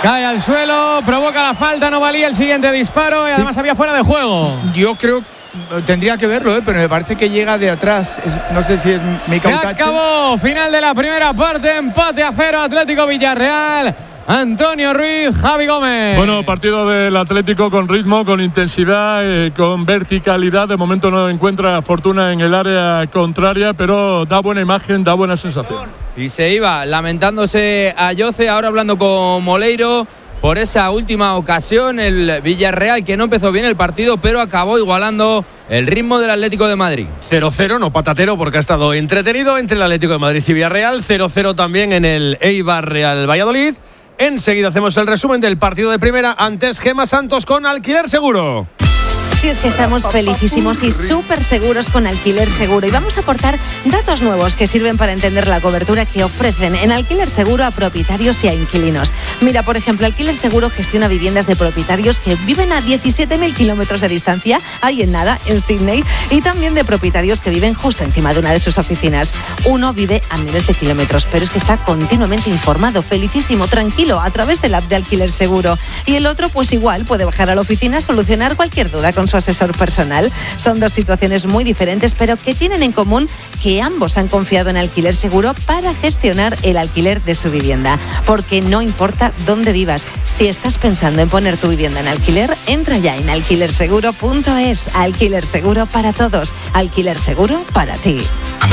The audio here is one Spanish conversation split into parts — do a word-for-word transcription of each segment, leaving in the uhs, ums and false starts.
Cae al suelo, provoca la falta, no valía el siguiente disparo y además sí. había fuera de juego. Yo creo, tendría que verlo, ¿eh? Pero me parece que llega de atrás. Es, no sé si es Mikel Se acabó, final de la primera parte, empate a cero, Atlético Villarreal. Antonio Ruiz, Javi Gómez. Bueno, partido del Atlético con ritmo, con intensidad, eh, con verticalidad. De momento no encuentra fortuna en el área contraria, pero da buena imagen, da buena sensación. Y se iba lamentándose a Yoce, ahora hablando con Moleiro por esa última ocasión. El Villarreal que no empezó bien el partido, pero acabó igualando el ritmo del Atlético de Madrid. cero cero, no patatero, porque ha estado entretenido entre el Atlético de Madrid y Villarreal. cero cero también en el Eibar Real Valladolid. Enseguida hacemos el resumen del partido de primera. Antes, Gemma Santos con Alquiler Seguro. Sí, es que estamos felicísimos y súper seguros con Alquiler Seguro. Y vamos a aportar datos nuevos que sirven para entender la cobertura que ofrecen en Alquiler Seguro a propietarios y a inquilinos. Mira, por ejemplo, Alquiler Seguro gestiona viviendas de propietarios que viven a diecisiete mil kilómetros de distancia, ahí en nada, en Sydney, y también de propietarios que viven justo encima de una de sus oficinas. Uno vive a miles de kilómetros, pero es que está continuamente informado, felicísimo, tranquilo, a través del app de Alquiler Seguro. Y el otro, pues igual, puede bajar a la oficina a solucionar cualquier duda con su asesor personal. Son dos situaciones muy diferentes, pero que tienen en común que ambos han confiado en Alquiler Seguro para gestionar el alquiler de su vivienda. Porque no importa dónde vivas, si estás pensando en poner tu vivienda en alquiler, entra ya en alquiler seguro punto es. Alquiler Seguro para todos. Alquiler Seguro para ti.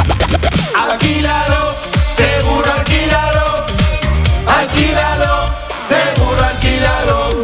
Alquílalo, seguro alquílalo. Alquílalo, seguro alquílalo.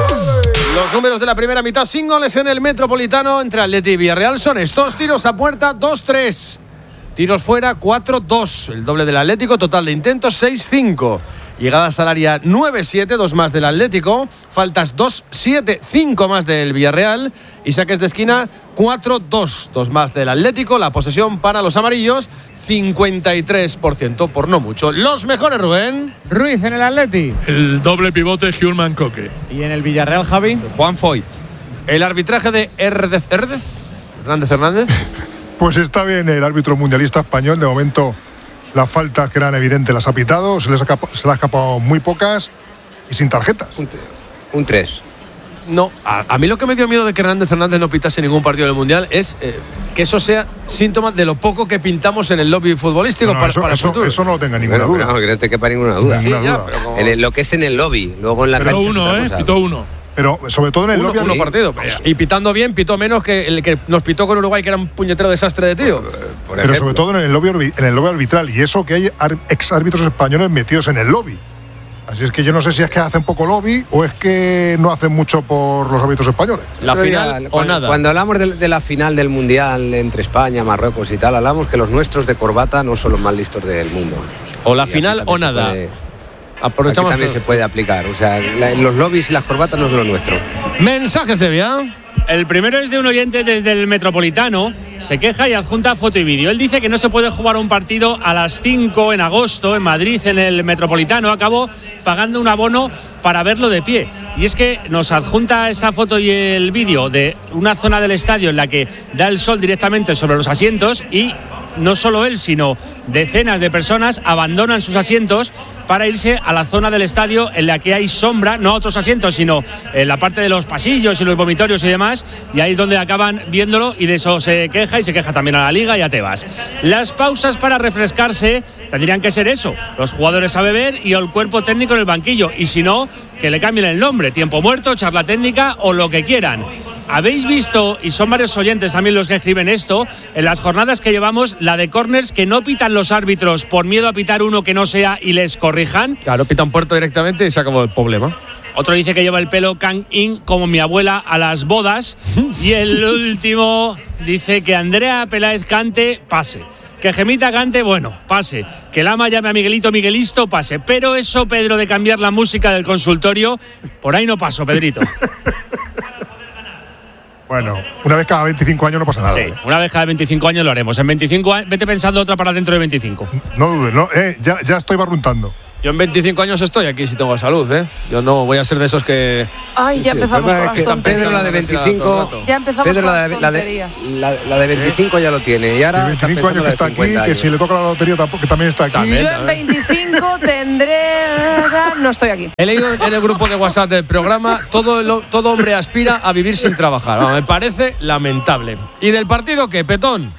Los números de la primera mitad sin goles en el Metropolitano entre Atleti y Villarreal son estos: tiros a puerta dos tres, tiros fuera cuatro dos, el doble del Atlético, total de intentos seis cinco, llegadas al área nueve siete, dos más del Atlético, faltas dos siete, cinco más del Villarreal y saques de esquina cuatro dos, dos más del Atlético. La posesión para los amarillos cincuenta y tres por ciento, por no mucho. Los mejores, Rubén. Ruiz en el Atleti. El doble pivote Hjulman Coque. Y en el Villarreal, Javi. Juan Foyt. El arbitraje de Herdez Herdez. Hernández Hernández. Pues está bien el árbitro mundialista español. De momento las faltas que eran evidentes las ha pitado. Se les ha, se les ha escapado muy pocas y sin tarjetas. Un tres. No, a, a mí lo que me dio miedo de que Hernández Hernández no pitase ningún partido del Mundial es eh, que eso sea síntoma de lo poco que pintamos en el lobby futbolístico. No, para, eso, para el eso, futuro. Eso no lo tenga ninguna bueno, duda. No, que no te quepa ninguna duda. Sí, ninguna ya, duda. pero como... en el, lo que es en el lobby, luego en la Pero cancha. uno, ¿eh? Pitó uno. Pero sobre todo en el uno, lobby. uno partido. Y pitando bien, pitó menos que el que nos pitó con Uruguay, que era un puñetero desastre de tío. Por, por Pero ejemplo. sobre todo en el lobby, en el lobby arbitral. Y eso que hay ex árbitros españoles metidos en el lobby. Así es que yo no sé si es que hacen poco lobby o es que no hacen mucho por los árbitros españoles. La Pero final ya, o cuando, nada. Cuando hablamos de, de la final del Mundial entre España, Marruecos y tal, hablamos que los nuestros de corbata no son los más listos del mundo. O la Y final o nada. Puede, Aprovechamos. aquí también se puede aplicar. O sea, la, los lobbies y las corbatas no es lo nuestro. Mensajes de vía. El primero es de un oyente desde el Metropolitano. Se queja y adjunta foto y vídeo. Él dice que no se puede jugar un partido a las cinco en agosto en Madrid, en el Metropolitano. Acabó pagando un abono para verlo de pie. Y es que nos adjunta esta foto y el vídeo de una zona del estadio en la que da el sol directamente sobre los asientos y no solo él, sino decenas de personas abandonan sus asientos para irse a la zona del estadio en la que hay sombra, no a otros asientos, sino en la parte de los pasillos y los vomitorios y demás, y ahí es donde acaban viéndolo, y de eso se queja, y se queja también a la Liga y a Tebas. Las pausas para refrescarse tendrían que ser eso, los jugadores a beber y el cuerpo técnico en el banquillo, y si no, que le cambien el nombre, tiempo muerto, charla técnica o lo que quieran. Habéis visto, y son varios oyentes también los que escriben esto, en las jornadas que llevamos, la de córners que no pitan los árbitros por miedo a pitar uno que no sea y les corrijan. Claro, pitan puerto directamente y se acabó el problema. Otro dice que lleva el pelo Kang In como mi abuela a las bodas. Y el último dice que Andrea Peláez cante, pase. Que Gemita cante, bueno, pase. Que Lama llame a Miguelito, Miguelisto, pase. Pero eso, Pedro, de cambiar la música del consultorio, por ahí no paso, Pedrito. Bueno, una vez cada veinticinco años no pasa nada. Sí, una vez cada veinticinco años lo haremos. En veinticinco años, vete pensando otra para dentro de veinticinco. No dudes, no, eh, ya, ya estoy barruntando. Yo en veinticinco años estoy aquí si tengo salud, ¿eh? Yo no voy a ser de esos que... Ay, ya empezamos con las tonterías. Pedro, la de veinticinco. Ya empezamos Pedro, con la las de, la, de, tonterías. la, la de veinticinco ya lo tiene. Y ahora Y veinticinco años que está aquí, que si le toca la lotería tampoco, que también está aquí. También. Yo en veinticinco tendré... No estoy aquí. He leído en el grupo de WhatsApp del programa, todo, el, todo hombre aspira a vivir sin trabajar. Bueno, me parece lamentable. ¿Y del partido qué, Petón?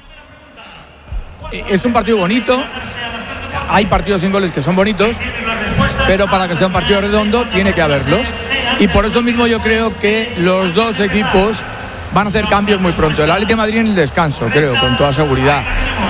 Es un partido bonito. Hay partidos sin goles que son bonitos, pero para que sea un partido redondo tiene que haberlos. Y por eso mismo yo creo que los dos equipos van a hacer cambios muy pronto. El Atlético de Madrid en el descanso, creo, con toda seguridad.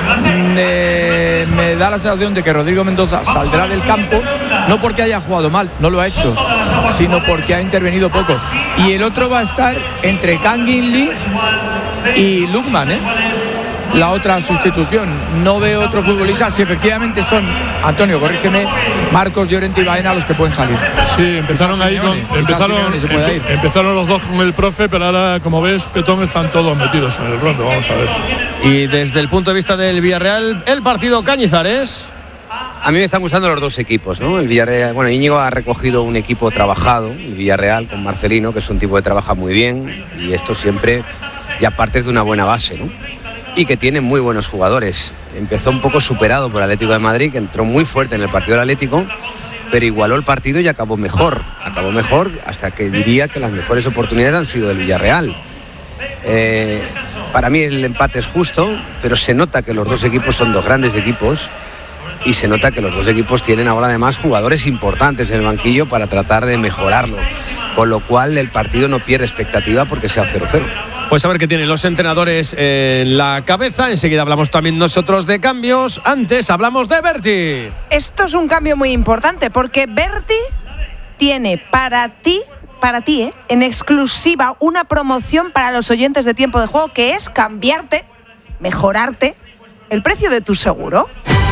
Me, me da la sensación de que Rodrigo Mendoza saldrá del campo, no porque haya jugado mal, no lo ha hecho, sino porque ha intervenido poco. Y el otro va a estar entre Kangin Lee y Lukman, ¿eh? La otra sustitución. No veo otro futbolista. Si efectivamente son, Antonio, corrígeme, Marcos, Llorente y Baena los que pueden salir. Sí, empezaron ahí con, Simeone, empezaron, Simeone se puede ir. empezaron los dos con el profe, pero ahora, como ves, Petón, están todos metidos en el rondo. Vamos a ver. Y desde el punto de vista del Villarreal, el partido Cañizares. A mí me están gustando los dos equipos, ¿no? El Villarreal, bueno, Íñigo ha recogido un equipo trabajado, el Villarreal, con Marcelino, que es un tipo que trabaja muy bien, y esto siempre ya partes de una buena base, ¿no? Y que tiene muy buenos jugadores. Empezó un poco superado por el Atlético de Madrid, que entró muy fuerte en el partido del Atlético, pero igualó el partido y acabó mejor. Acabó mejor hasta que diría que las mejores oportunidades han sido del Villarreal. Eh, para mí el empate es justo, pero se nota que los dos equipos son dos grandes equipos y se nota que los dos equipos tienen ahora además jugadores importantes en el banquillo para tratar de mejorarlo, con lo cual el partido no pierde expectativa porque sea cero cero. Pues a ver qué tienen los entrenadores en la cabeza. Enseguida hablamos también nosotros de cambios. Antes hablamos de Berti. Esto es un cambio muy importante porque Berti tiene para ti, para ti, ¿eh? en exclusiva una promoción para los oyentes de Tiempo de Juego, que es cambiarte, mejorarte el precio de tu seguro.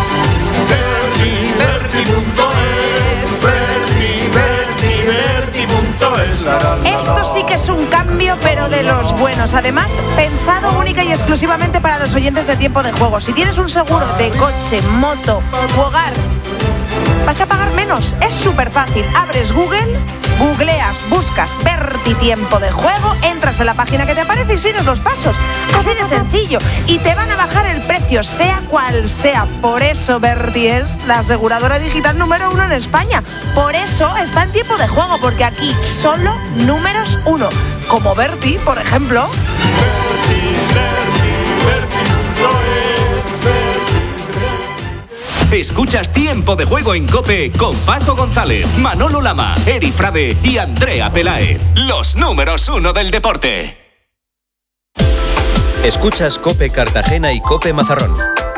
Berti, Berti punto es, Berti, Berti, Berti punto es. Esto sí que es un cambio, pero de los buenos. Además, pensado única y exclusivamente para los oyentes de Tiempo de Juego. Si tienes un seguro de coche, moto u hogar, vas a pagar menos. Es súper fácil. Abres Google, googleas, buscas Berti Tiempo de Juego, entras en la página que te aparece y sigues los pasos. Así de sencillo. Y te van a bajar el precio, sea cual sea. Por eso Berti es la aseguradora digital número uno en España. Por eso está en Tiempo de Juego, porque aquí solo números uno. Como Berti, por ejemplo. Berti, Berti, Berti punto es, Berti. Escuchas Tiempo de Juego en COPE con Paco González, Manolo Lama, Eri Frade y Andrea Peláez. Los números uno del deporte. Escuchas COPE Cartagena y COPE Mazarrón.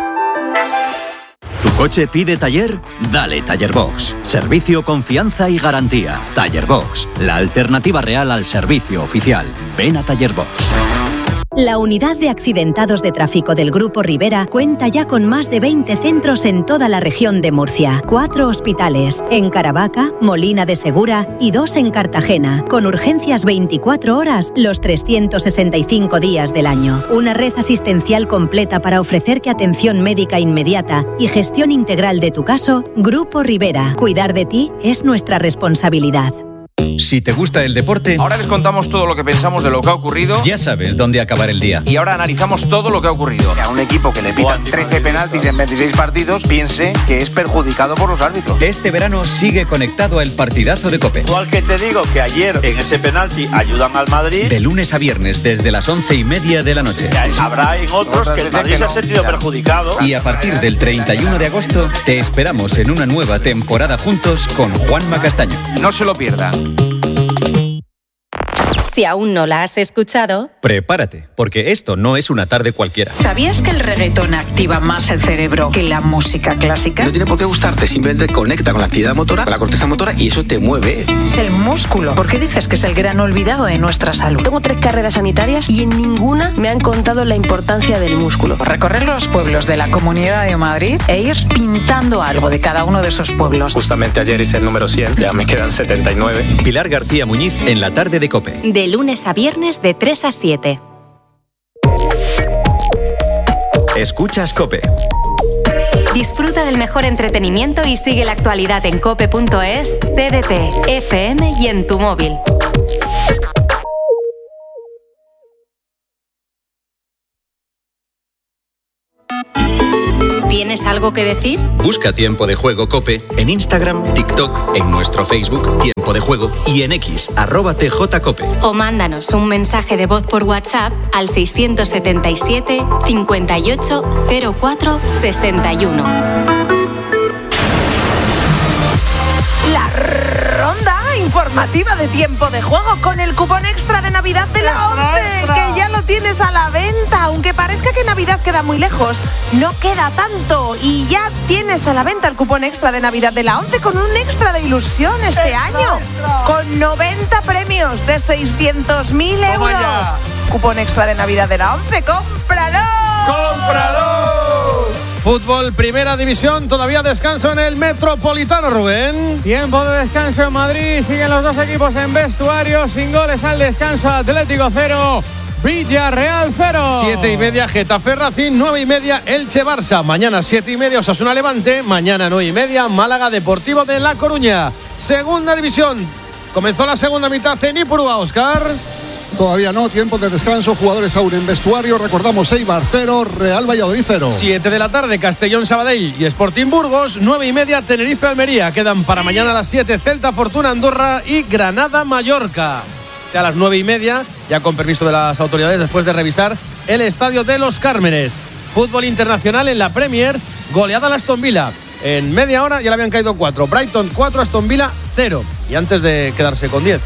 ¿Tu coche pide taller? Dale Taller Box. Servicio, confianza y garantía. Taller Box, la alternativa real al servicio oficial. Ven a Taller Box. La unidad de accidentados de tráfico del Grupo Rivera cuenta ya con más de veinte centros en toda la región de Murcia. Cuatro hospitales, en Caravaca, Molina de Segura y dos en Cartagena, con urgencias veinticuatro horas los trescientos sesenta y cinco días del año. Una red asistencial completa para ofrecerte atención médica inmediata y gestión integral de tu caso. Grupo Rivera. Cuidar de ti es nuestra responsabilidad. Si te gusta el deporte, ahora les contamos todo lo que pensamos de lo que ha ocurrido. Ya sabes dónde acabar el día. Y ahora analizamos todo lo que ha ocurrido. Que a un equipo que le pitan trece penaltis en veintiséis partidos piense que es perjudicado por los árbitros. Este verano sigue conectado al partidazo de COPE. Igual que te digo que ayer en ese penalti ayudan al Madrid. De lunes a viernes desde las once y media de la noche. Habrá en otros que el Madrid se ha sentido perjudicado. Y a partir del treinta y uno de agosto te esperamos en una nueva temporada juntos con Juanma Castaño. No se lo pierdan. Si aún no la has escuchado, prepárate, porque esto no es una tarde cualquiera. ¿Sabías que el reggaetón activa más el cerebro que la música clásica? No tiene por qué gustarte, simplemente conecta con la actividad motora, con la corteza motora, y eso te mueve. El músculo. ¿Por qué dices que es el gran olvidado de nuestra salud? Tengo tres carreras sanitarias y en ninguna me han contado la importancia del músculo. Recorrer los pueblos de la Comunidad de Madrid e ir pintando algo de cada uno de esos pueblos. Justamente ayer hice el número cien, ya me quedan setenta y nueve. Pilar García Muñiz en la tarde de COPE. De lunes a viernes de tres a siete. Escuchas COPE. Disfruta del mejor entretenimiento y sigue la actualidad en cope punto es, T D T, F M y en tu móvil. ¿Tienes algo que decir? Busca Tiempo de Juego COPE en Instagram, TikTok, en nuestro Facebook Tiempo de Juego y en X, arroba T J Cope. O mándanos un mensaje de voz por WhatsApp al seiscientos setenta y siete, cincuenta y ocho, cero cuatro, sesenta y uno. La ronda informativa de Tiempo de Juego con el cupón extra de Navidad de la ONCE, que ya lo tienes a la venta. Aunque parezca que Navidad queda muy lejos, no queda tanto. Y ya tienes a la venta el cupón extra de Navidad de la ONCE con un extra de ilusión este extra, año. Extra. Con noventa premios de seiscientos mil euros. Ya. Cupón extra de Navidad de la ONCE. ¡Cómpralo! ¡Cómpralo! Fútbol, primera división, todavía descanso en el Metropolitano, Rubén. Tiempo de descanso en Madrid, siguen los dos equipos en vestuario, sin goles al descanso. Atlético cero, Villarreal cero. Siete y media, Getafe Racing, nueve y media, Elche Barça. Mañana siete y media, Osasuna Levante. Mañana nueve y media, Málaga Deportivo de La Coruña. Segunda división, comenzó la segunda mitad en Ipurúa, Óscar. Todavía no, tiempo de descanso, jugadores aún en vestuario. Recordamos Eibar cero, Real Valladolid cero. siete de la tarde, Castellón Sabadell y Sporting Burgos. nueve y media, Tenerife Almería. Quedan para mañana a las siete, Celta Fortuna Andorra y Granada Mallorca. A las nueve y media, ya con permiso de las autoridades, después de revisar el estadio de Los Cármenes. Fútbol internacional en la Premier, goleada a Aston Villa. En media hora ya le habían caído cuatro. Brighton cuatro, Aston Villa cero. Y antes de quedarse con diez.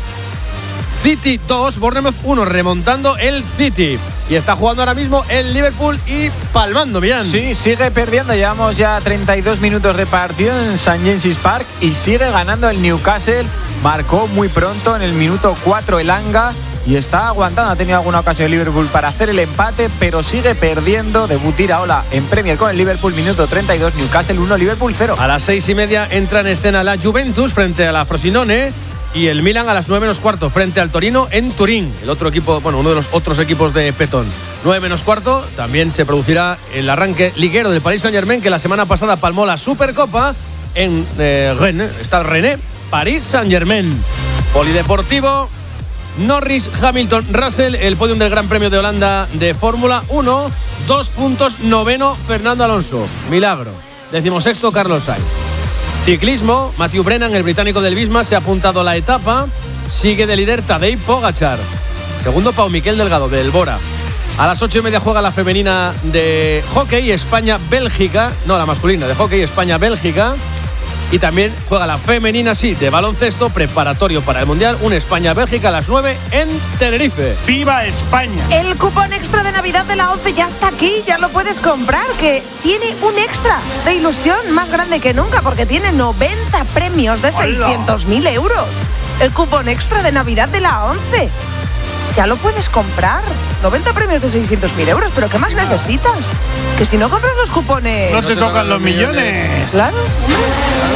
City dos, Bournemouth uno, remontando el City. Y está jugando ahora mismo el Liverpool y palmando, bien. Sí, sigue perdiendo. Llevamos ya treinta y dos minutos de partido en Saint James's Park y sigue ganando el Newcastle. Marcó muy pronto en el minuto cuatro el Anga y está aguantando. Ha tenido alguna ocasión el Liverpool para hacer el empate, pero sigue perdiendo. Debut Iraola en Premier con el Liverpool, minuto treinta y dos, Newcastle uno, Liverpool cero. A las seis y media entra en escena la Juventus frente a la Frosinone. Y el Milan a las nueve menos cuarto frente al Torino en Turín. El otro equipo, bueno, uno de los otros equipos de Petón. nueve menos cuarto también se producirá el arranque liguero del Paris Saint-Germain, que la semana pasada palmó la Supercopa en eh, Rennes. Está el Rennes, Paris Saint-Germain. Polideportivo, Norris, Hamilton, Russell, el podium del Gran Premio de Holanda de Fórmula uno. Dos puntos, noveno, Fernando Alonso. Milagro. Decimosexto, Carlos Sainz. Ciclismo, Matthew Brennan, el británico del Visma, se ha apuntado a la etapa. Sigue de líder Tadej Pogačar. Segundo, Pau Miquel Delgado, del Bora. A las ocho y media juega la femenina de hockey, España-Bélgica. No, la masculina de hockey, España-Bélgica. Y también juega la femenina, sí, de baloncesto, preparatorio para el Mundial. Un España-Bélgica a las nueve en Tenerife. ¡Viva España! El cupón extra de Navidad de la ONCE ya está aquí, ya lo puedes comprar, que tiene un extra de ilusión más grande que nunca, porque tiene noventa premios de seiscientos mil euros. El cupón extra de Navidad de la ONCE. Ya lo puedes comprar. noventa premios de seiscientos mil euros, pero ¿qué más necesitas? Que si no compras los cupones... No te tocan los millones. Claro, hombre.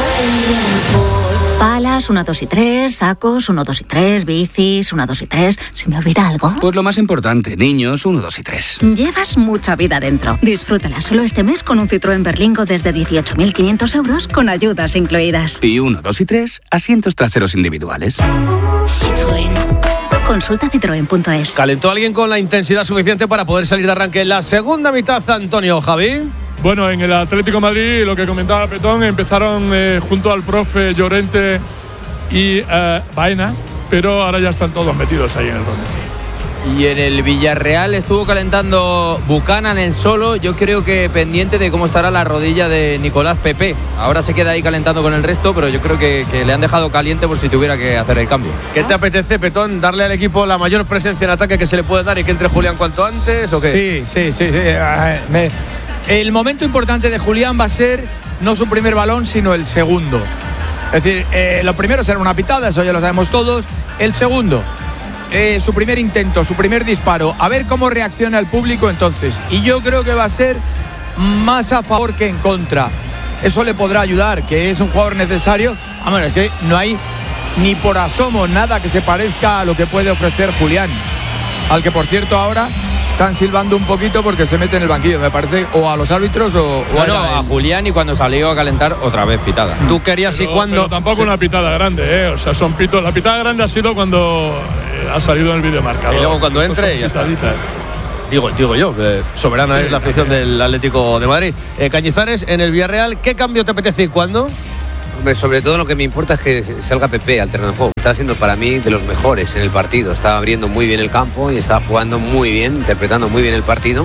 Palas, uno, dos y tres, sacos, uno, dos y tres, bicis, uno, dos y tres. ¿Se me olvida algo? Pues lo más importante, niños, uno, dos y tres. Llevas mucha vida dentro. Disfrútala solo este mes con un Citroën Berlingo desde dieciocho mil quinientos euros con ayudas incluidas. Y uno, dos y tres, asientos traseros individuales. Citroën. Consulta citroen punto es. ¿Calentó alguien con la intensidad suficiente para poder salir de arranque en la segunda mitad, Antonio, Javi? Bueno, en el Atlético Madrid, lo que comentaba Petón, empezaron eh, junto al profe Llorente y eh, Baena, pero ahora ya están todos metidos ahí en el ronda. Y en el Villarreal estuvo calentando Buchanan el solo. Yo creo que pendiente de cómo estará la rodilla de Nicolás Pepe. Ahora se queda ahí calentando con el resto, pero yo creo que, que le han dejado caliente por si tuviera que hacer el cambio. ¿Qué te apetece, Petón? ¿Darle al equipo la mayor presencia en ataque que se le puede dar y que entre Julián cuanto antes o qué? Sí, sí, sí. sí. Me, el momento importante de Julián va a ser no su primer balón, sino el segundo. Es decir, eh, lo primero será una pitada, eso ya lo sabemos todos. El segundo, eh, su primer intento, su primer disparo. A ver cómo reacciona el público entonces. Y yo creo que va a ser más a favor que en contra. Eso le podrá ayudar, que es un jugador necesario. Ah, bueno, es que no hay ni por asomo nada que se parezca a lo que puede ofrecer Julián. Al que, por cierto, ahora están silbando un poquito porque se mete en el banquillo, me parece, o a los árbitros o, o bueno, a, a Julián, y cuando salió a calentar otra vez pitada. Tú querías y cuando. Pero tampoco sí. Una pitada grande, ¿eh? O sea, son pitos. La pitada grande ha sido cuando eh, ha salido en el videomarcador. Y luego cuando entre y ya está. Digo, digo yo, que soberana sí, es la afición sí. del Atlético de Madrid. Eh, Cañizares, en el Villarreal, ¿qué cambio te apetece y cuándo? Hombre, sobre todo lo que me importa es que salga Pepe alternando juego. Está siendo para mí de los mejores en el partido. Está abriendo muy bien el campo y está jugando muy bien, interpretando muy bien el partido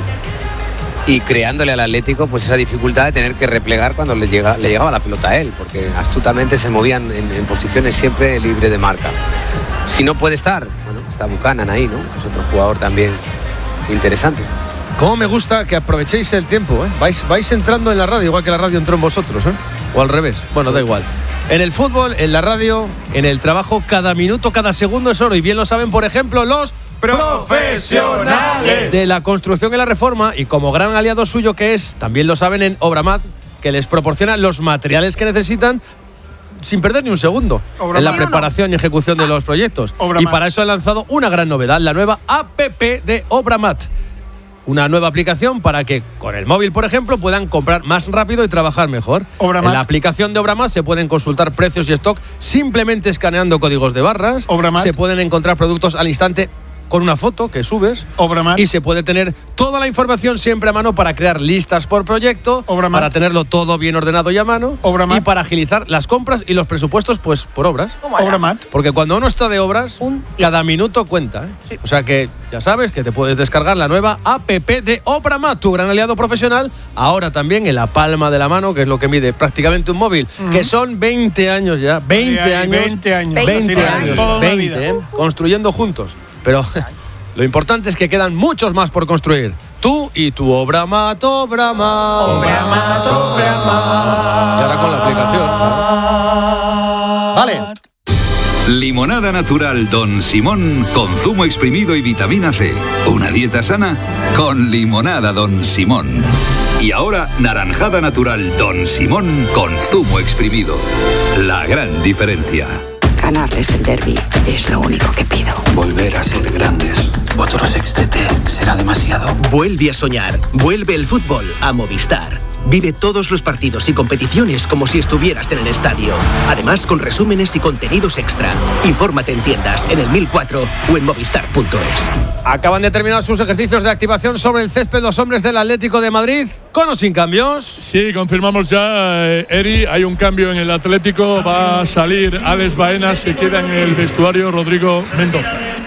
y creándole al Atlético pues esa dificultad de tener que replegar cuando le, llega, le llegaba la pelota a él, porque astutamente se movían en, en posiciones siempre libre de marca. Si no puede estar, bueno, está Buchanan ahí, ¿no? Es otro jugador también interesante. Cómo me gusta que aprovechéis el tiempo, ¿eh? Vais, vais entrando en la radio, igual que la radio entró en vosotros, ¿eh? O al revés, bueno, da igual. En el fútbol, en la radio, en el trabajo, cada minuto, cada segundo es oro. Y bien lo saben, por ejemplo, los profesionales de la construcción y la reforma. Y como gran aliado suyo que es, también lo saben en Obramat, que les proporciona los materiales que necesitan sin perder ni un segundo Obramat. En la preparación y ejecución de los proyectos. Obramat. Y para eso han lanzado una gran novedad, la nueva app de Obramat. Una nueva aplicación para que con el móvil, por ejemplo, puedan comprar más rápido y trabajar mejor. Obramat. En la aplicación de Obramat se pueden consultar precios y stock simplemente escaneando códigos de barras. Obramat. Se pueden encontrar productos al instante con una foto que subes. Obramat. Y se puede tener toda la información siempre a mano para crear listas por proyecto, Obramat. Para tenerlo todo bien ordenado y a mano, Obramat. Y para agilizar las compras y los presupuestos pues por obras. Obramat. Porque cuando uno está de obras, cada minuto cuenta, ¿eh? Sí. O sea que ya sabes que te puedes descargar la nueva app de Obramat, tu gran aliado profesional, ahora también en la palma de la mano, que es lo que mide prácticamente un móvil, uh-huh. que son veinte años ya, veinte años, veinte años, veinte años, veinte, ¿eh? Construyendo juntos. Pero lo importante es que quedan muchos más por construir. Tú y tu Obramat, Obramat. Obramat, Obramat. Y ahora con la aplicación. Vale. Limonada natural Don Simón con zumo exprimido y vitamina C. Una dieta sana con limonada Don Simón. Y ahora naranjada natural Don Simón con zumo exprimido. La gran diferencia. Ganarles el derbi es lo único que pido. Volver a ser grandes. Otro sextete será demasiado. Vuelve a soñar. Vuelve el fútbol a Movistar. Vive todos los partidos y competiciones como si estuvieras en el estadio. Además, con resúmenes y contenidos extra. Infórmate en tiendas, en el mil cuatro o en movistar punto es. Acaban de terminar sus ejercicios de activación sobre el césped los hombres del Atlético de Madrid. ¿Con o sin cambios? Sí, confirmamos ya, eh, Eri. Hay un cambio en el Atlético. Va a salir Alex Baena. Se queda en el vestuario Rodrigo Mendoza.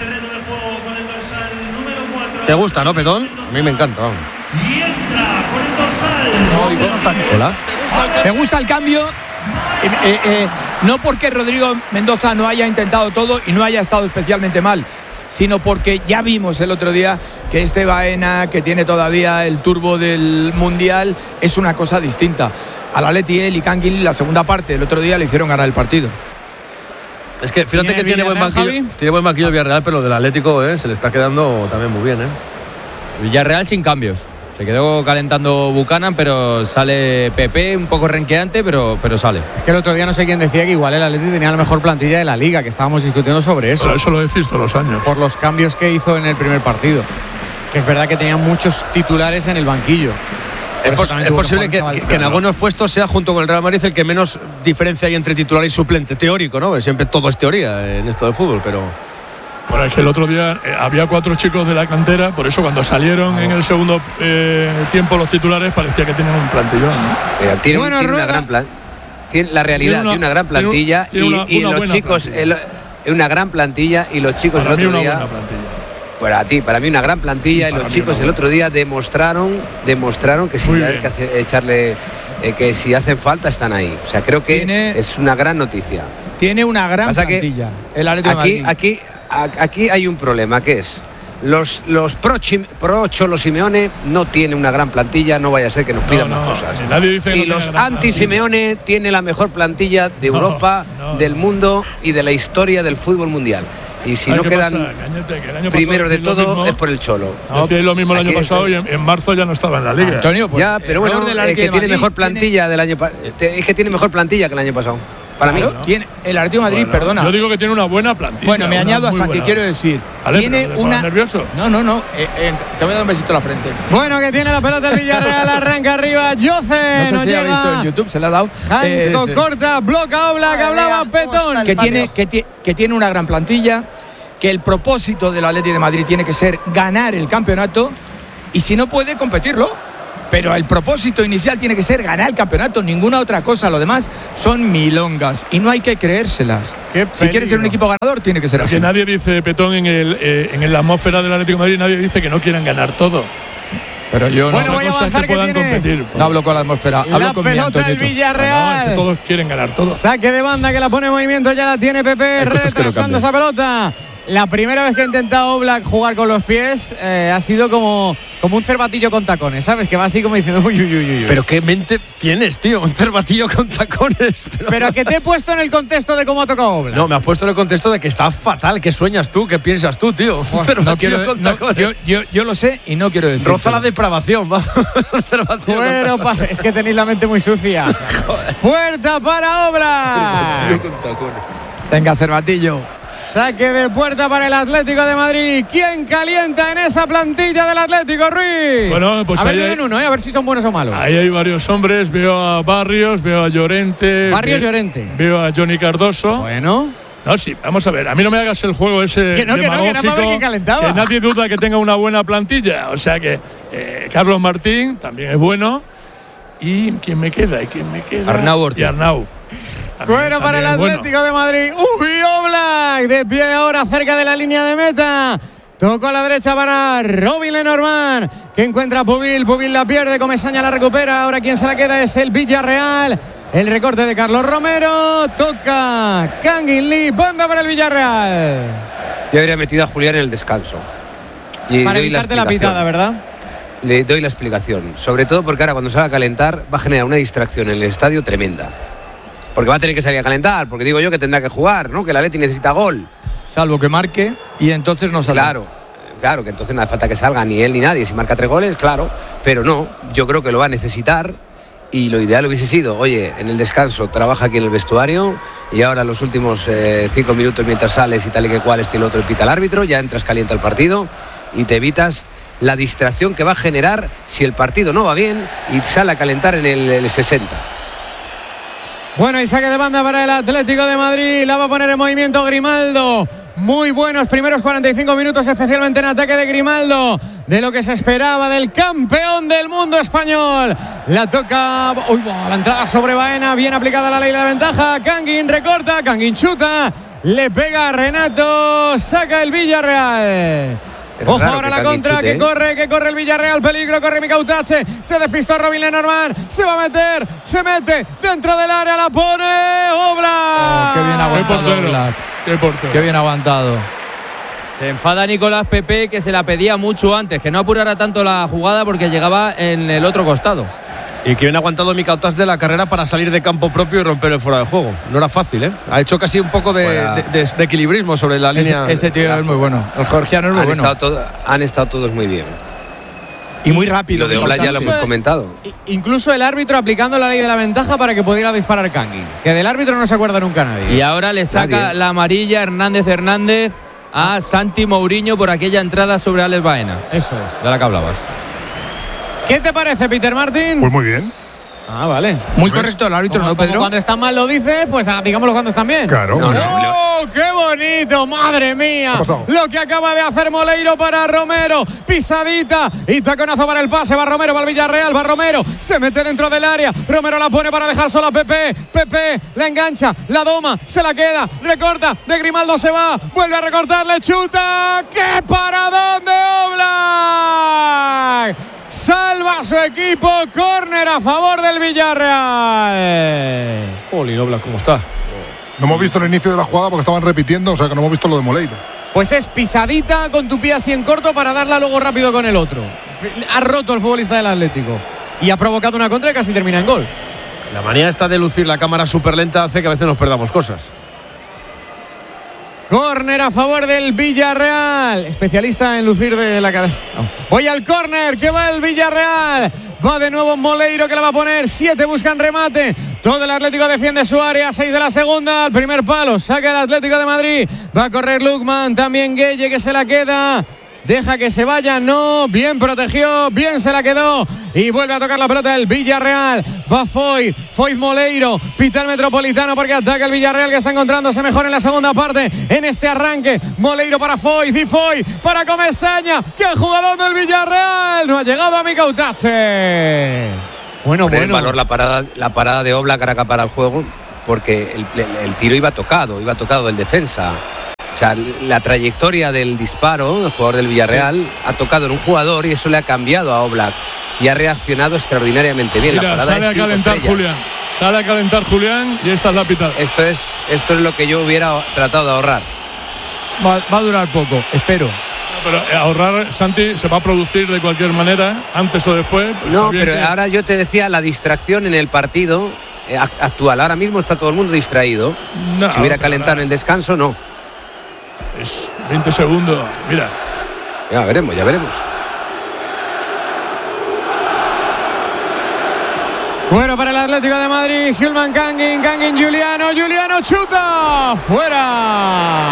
¿Te gusta, no, Petón? A mí me encanta. Vamos. Y entra por el dorsal. Hola. Me gusta el cambio. Eh, eh, eh, no porque Rodrigo Mendoza no haya intentado todo y no haya estado especialmente mal, sino porque ya vimos el otro día que este Baena, que tiene todavía el turbo del Mundial, es una cosa distinta. Al Atleti, él y Canguil, la segunda parte, el otro día le hicieron ganar el partido. Es que fíjate que tiene buen banquillo, tiene buen banquillo el Villarreal, pero lo del Atlético eh, se le está quedando también muy bien. ¿eh? Villarreal sin cambios. Se quedó calentando Buchanan, pero sale Pepe, un poco renqueante, pero, pero sale. Es que el otro día no sé quién decía que igual el Atleti tenía la mejor plantilla de la Liga, que estábamos discutiendo sobre eso. Pero eso lo decís todos los años. Por los cambios que hizo en el primer partido. Que es verdad que tenía muchos titulares en el banquillo. Es, pos es posible que, que, que en algunos puestos sea junto con el Real Madrid el que menos diferencia hay entre titular y suplente. Teórico, ¿no? Siempre todo es teoría en esto del fútbol, pero... Bueno, es que el otro día eh, había cuatro chicos de la cantera, por eso cuando salieron oh. en el segundo eh, tiempo los titulares parecía que tenían un plantillón, ¿no? Eh, tiene, bueno, tiene una gran plan, tiene la realidad, tiene una, tiene una gran plantilla tiene una, y, una y los chicos, el, una gran plantilla y los chicos para el otro mí una día... Buena plantilla. Para ti, para mí una gran plantilla y, y los chicos el otro día demostraron, demostraron que si hay que hacer, echarle, eh, que si hacen falta están ahí. O sea, creo que tiene, es una gran noticia. Tiene una gran Pasa plantilla. El Atlético de Madrid. Aquí, aquí, aquí hay un problema que es los los pro, pro Cholo Simeone no tiene una gran plantilla, no vaya a ser que nos pidan no, no, más cosas. Nadie dice y que no los anti Simeone tiene la mejor plantilla de Europa, no, no, del mundo y de la historia del fútbol mundial. Y si no quedan pasa, Cañete, que el año primero de todo mismo, es por el Cholo. Decía lo mismo el año pasado y en, en marzo ya no estaba en la liga. Antonio, pues, ya, pero bueno, es que tiene mejor plantilla tiene... del año pasado. Es que tiene mejor plantilla que el año pasado. Para mí. Claro, tiene, el Atlético de Madrid, Bueno, perdona. Yo digo que tiene una buena plantilla. Bueno, me añado a Santi, buena. quiero decir. Ale, tiene pero no te una. pongas nervioso. No, no, no. Eh, eh, te voy a dar un besito a la frente. Bueno, que tiene la pelota el Villarreal, arranca arriba, Jose, No no sé si ha llega. visto en YouTube, se la ha dado. Eh, Hansko corta, bloca Oblak, hablaba Petón. que tiene, que, ti- que tiene una gran plantilla, que el propósito del Atlético de Madrid tiene que ser ganar el campeonato y si no puede, competirlo. Pero el propósito inicial tiene que ser ganar el campeonato, ninguna otra cosa. Lo demás son milongas y no hay que creérselas. Si quieres ser un equipo ganador, tiene que ser así. Que nadie dice, Petón, en, el, eh, en la atmósfera del Atlético de Madrid, nadie dice que no quieran ganar todo. Pero yo Bueno, no, voy a Otra cosa es avanzar que que puedan tiene competir. no hablo con la atmósfera, hablo la con mi pelota Antonio. del Villarreal. No, es que todos quieren ganar todo. Saque de banda que la pone en movimiento, ya la tiene Pepe, Hay cosas que no retrasando cambian. esa pelota. La primera vez que ha intentado Oblak jugar con los pies eh, ha sido como, como un cervatillo con tacones, ¿sabes? Que va así como diciendo uy, uy, uy, uy. Pero qué mente tienes, tío. Un cervatillo con tacones. Pero, Pero que te he puesto en el contexto de cómo ha tocado Oblak. No, me has puesto en el contexto de que está fatal. ¿Qué sueñas tú? ¿Qué piensas tú, tío? Un No cervatillo quiero, con no, tacones. yo, yo, yo lo sé y no quiero decir. Roza la depravación, vamos. Un cervatillo con Bueno, tacones. pa- es que tenéis la mente muy sucia. Puerta para Oblak. Venga, cervatillo. Saque de puerta para el Atlético de Madrid. ¿Quién calienta en esa plantilla del Atlético, Ruiz? Bueno, pues a ver, ahí tienen hay- uno, ¿eh? A ver si son buenos o malos. Ahí hay varios hombres. Veo a Barrios, veo a Llorente. Barrios, ve- Llorente. Veo a Johnny Cardoso. Bueno. No, sí, vamos a ver. A mí no me hagas el juego ese Que no, que no, que era para ver demagógico, quién calentaba. que nadie duda que tenga una buena plantilla. O sea que eh, Carlos Martín también es bueno. ¿Y quién me queda? ¿Y quién me queda? Arnau Ortiz. Y Arnau. También- Bueno para el también es bueno. Atlético de Madrid. Uy, Oblak. De pie ahora cerca de la línea de meta. Tocó a la derecha para Robin Lenormand, que encuentra a Pubil. Pubil la pierde, Comesaña la recupera. Ahora quien se la queda es el Villarreal. El recorte de Carlos Romero. Toca Kangin Lee. Banda para el Villarreal. Yo habría metido a Julián en el descanso. Y Para doy evitarte la, explicación. pitada, ¿verdad? Le doy la explicación. Sobre todo porque ahora cuando salga a calentar va a generar una distracción en el estadio tremenda. Porque va a tener que salir a calentar, porque digo yo que tendrá que jugar, ¿no? Que el Atleti necesita gol. Salvo que marque y entonces no saldrá. Claro, claro, que entonces no hace falta que salga ni él ni nadie. Si marca tres goles, claro, pero no, yo creo que lo va a necesitar y lo ideal hubiese sido, oye, en el descanso trabaja aquí en el vestuario y ahora los últimos eh, cinco minutos mientras sales y tal y que cual, este y lo otro, pita el árbitro, ya entras caliente al partido y te evitas la distracción que va a generar si el partido no va bien y sale a calentar en el, el sesenta. Bueno, y saque de banda para el Atlético de Madrid. La va a poner en movimiento Grimaldo. Muy buenos primeros cuarenta y cinco minutos, especialmente en ataque de Grimaldo. De lo que se esperaba del campeón del mundo español. La toca. Uy, la entrada sobre Baena. Bien aplicada la ley de la ventaja. Kangin recorta. Kangin chuta. Le pega a Renato. Saca el Villarreal. Es Ojo raro ahora que la Kangin contra, chute, que ¿eh? corre, que corre el Villarreal, peligro, corre Micautache, se despistó Robin Lenormand, se va a meter, se mete dentro del área, la pone Oblak. Oh, qué bien aguantado, portero. Oblak. Qué portero. Qué bien aguantado. Se enfada Nicolás Pepe, que se la pedía mucho antes, que no apurara tanto la jugada porque llegaba en el otro costado. Y que bien aguantado Mikautas de la carrera para salir de campo propio y romper el fuera de juego. No era fácil, ¿eh? Ha hecho casi un poco de, Fuera. de, de- de equilibrismo sobre la Ese, línea. ese tío es muy bueno. El georgiano es muy Han, bueno. estado todo- han estado todos muy bien. Y muy rápido. Lo de Oblak ya lo Incluso- hemos comentado. Incluso el árbitro aplicando la ley de la ventaja para que pudiera disparar Kangin. Que del árbitro no se acuerda nunca nadie. Y ahora le saca Nadie. la amarilla Hernández Hernández a Santi Mourinho por aquella entrada sobre Alex Baena. Eso es. De la que hablabas. ¿Qué te parece, Peter Martin? Pues muy bien. Ah, vale. Muy correcto el árbitro, Como- ¿no, como Pedro? cuando están mal lo dices, pues ah, digámoslo cuando están bien. Claro. No, no, ¡Oh, qué bonito! ¡Madre mía! ¿Qué ha pasado? Lo que acaba de hacer Moleiro para Romero. Pisadita y taconazo para el pase. Va Romero, va al Villarreal, va Romero. Se mete dentro del área. Romero la pone para dejar sola a Pepe. Pepe la engancha, la doma, se la queda, recorta. De Grimaldo se va, vuelve a recortar, le chuta. ¡Qué paradón de Oblak! Salva a su equipo. Córner a favor del Villarreal. Oli, Oblak, ¿cómo está? No hemos visto el inicio de la jugada porque estaban repitiendo, o sea que no hemos visto lo de Moleiro. Pues es pisadita con tu pie así en corto para darla luego rápido con el otro. Ha roto el futbolista del Atlético y ha provocado una contra y casi termina en gol. La manía esta de lucir la cámara súper lenta hace que a veces nos perdamos cosas. Córner a favor del Villarreal. Especialista en lucir de la cadena. No. Voy al córner, que va el Villarreal. Va de nuevo Moleiro, que la va a poner. Siete buscan remate. Todo el Atlético defiende su área. seis de la segunda. El primer palo. Saca el Atlético de Madrid. Va a correr Lukman. También Gueye, que se la queda. Deja que se vaya, no, bien protegió, bien se la quedó y vuelve a tocar la pelota el Villarreal. Va Foyt, Foyt Moleiro, pita el Metropolitano porque ataca el Villarreal, que está encontrándose mejor en la segunda parte en este arranque. Moleiro para Foyt y Foyt para Comesaña. ¡Qué jugador del Villarreal! No ha llegado a Micautache. Bueno, Poner bueno. en valor la parada, la parada de Oblak para para el juego, porque el, el, el tiro iba tocado, iba tocado del defensa. O sea, la trayectoria del disparo, el jugador del Villarreal, sí, ha tocado en un jugador y eso le ha cambiado a Oblak y ha reaccionado extraordinariamente bien. Mira, la parada sale a calentar estrellas. Julián. Sale a calentar Julián y esta es la pitada. Esto es, esto es lo que yo hubiera tratado de ahorrar. Va, va a durar poco, espero. Pero ahorrar, Santi, se va a producir de cualquier manera, antes o después. Pues no, pero que... ahora yo te decía la distracción en el partido eh, actual. Ahora mismo está todo el mundo distraído. No, si hubiera calentado en el descanso, no. Es veinte segundos, mira. Ya veremos, ya veremos. Fuera para el Atlético de Madrid. Hjulmand Kangin, Kangin Juliano, Juliano chuta. Fuera.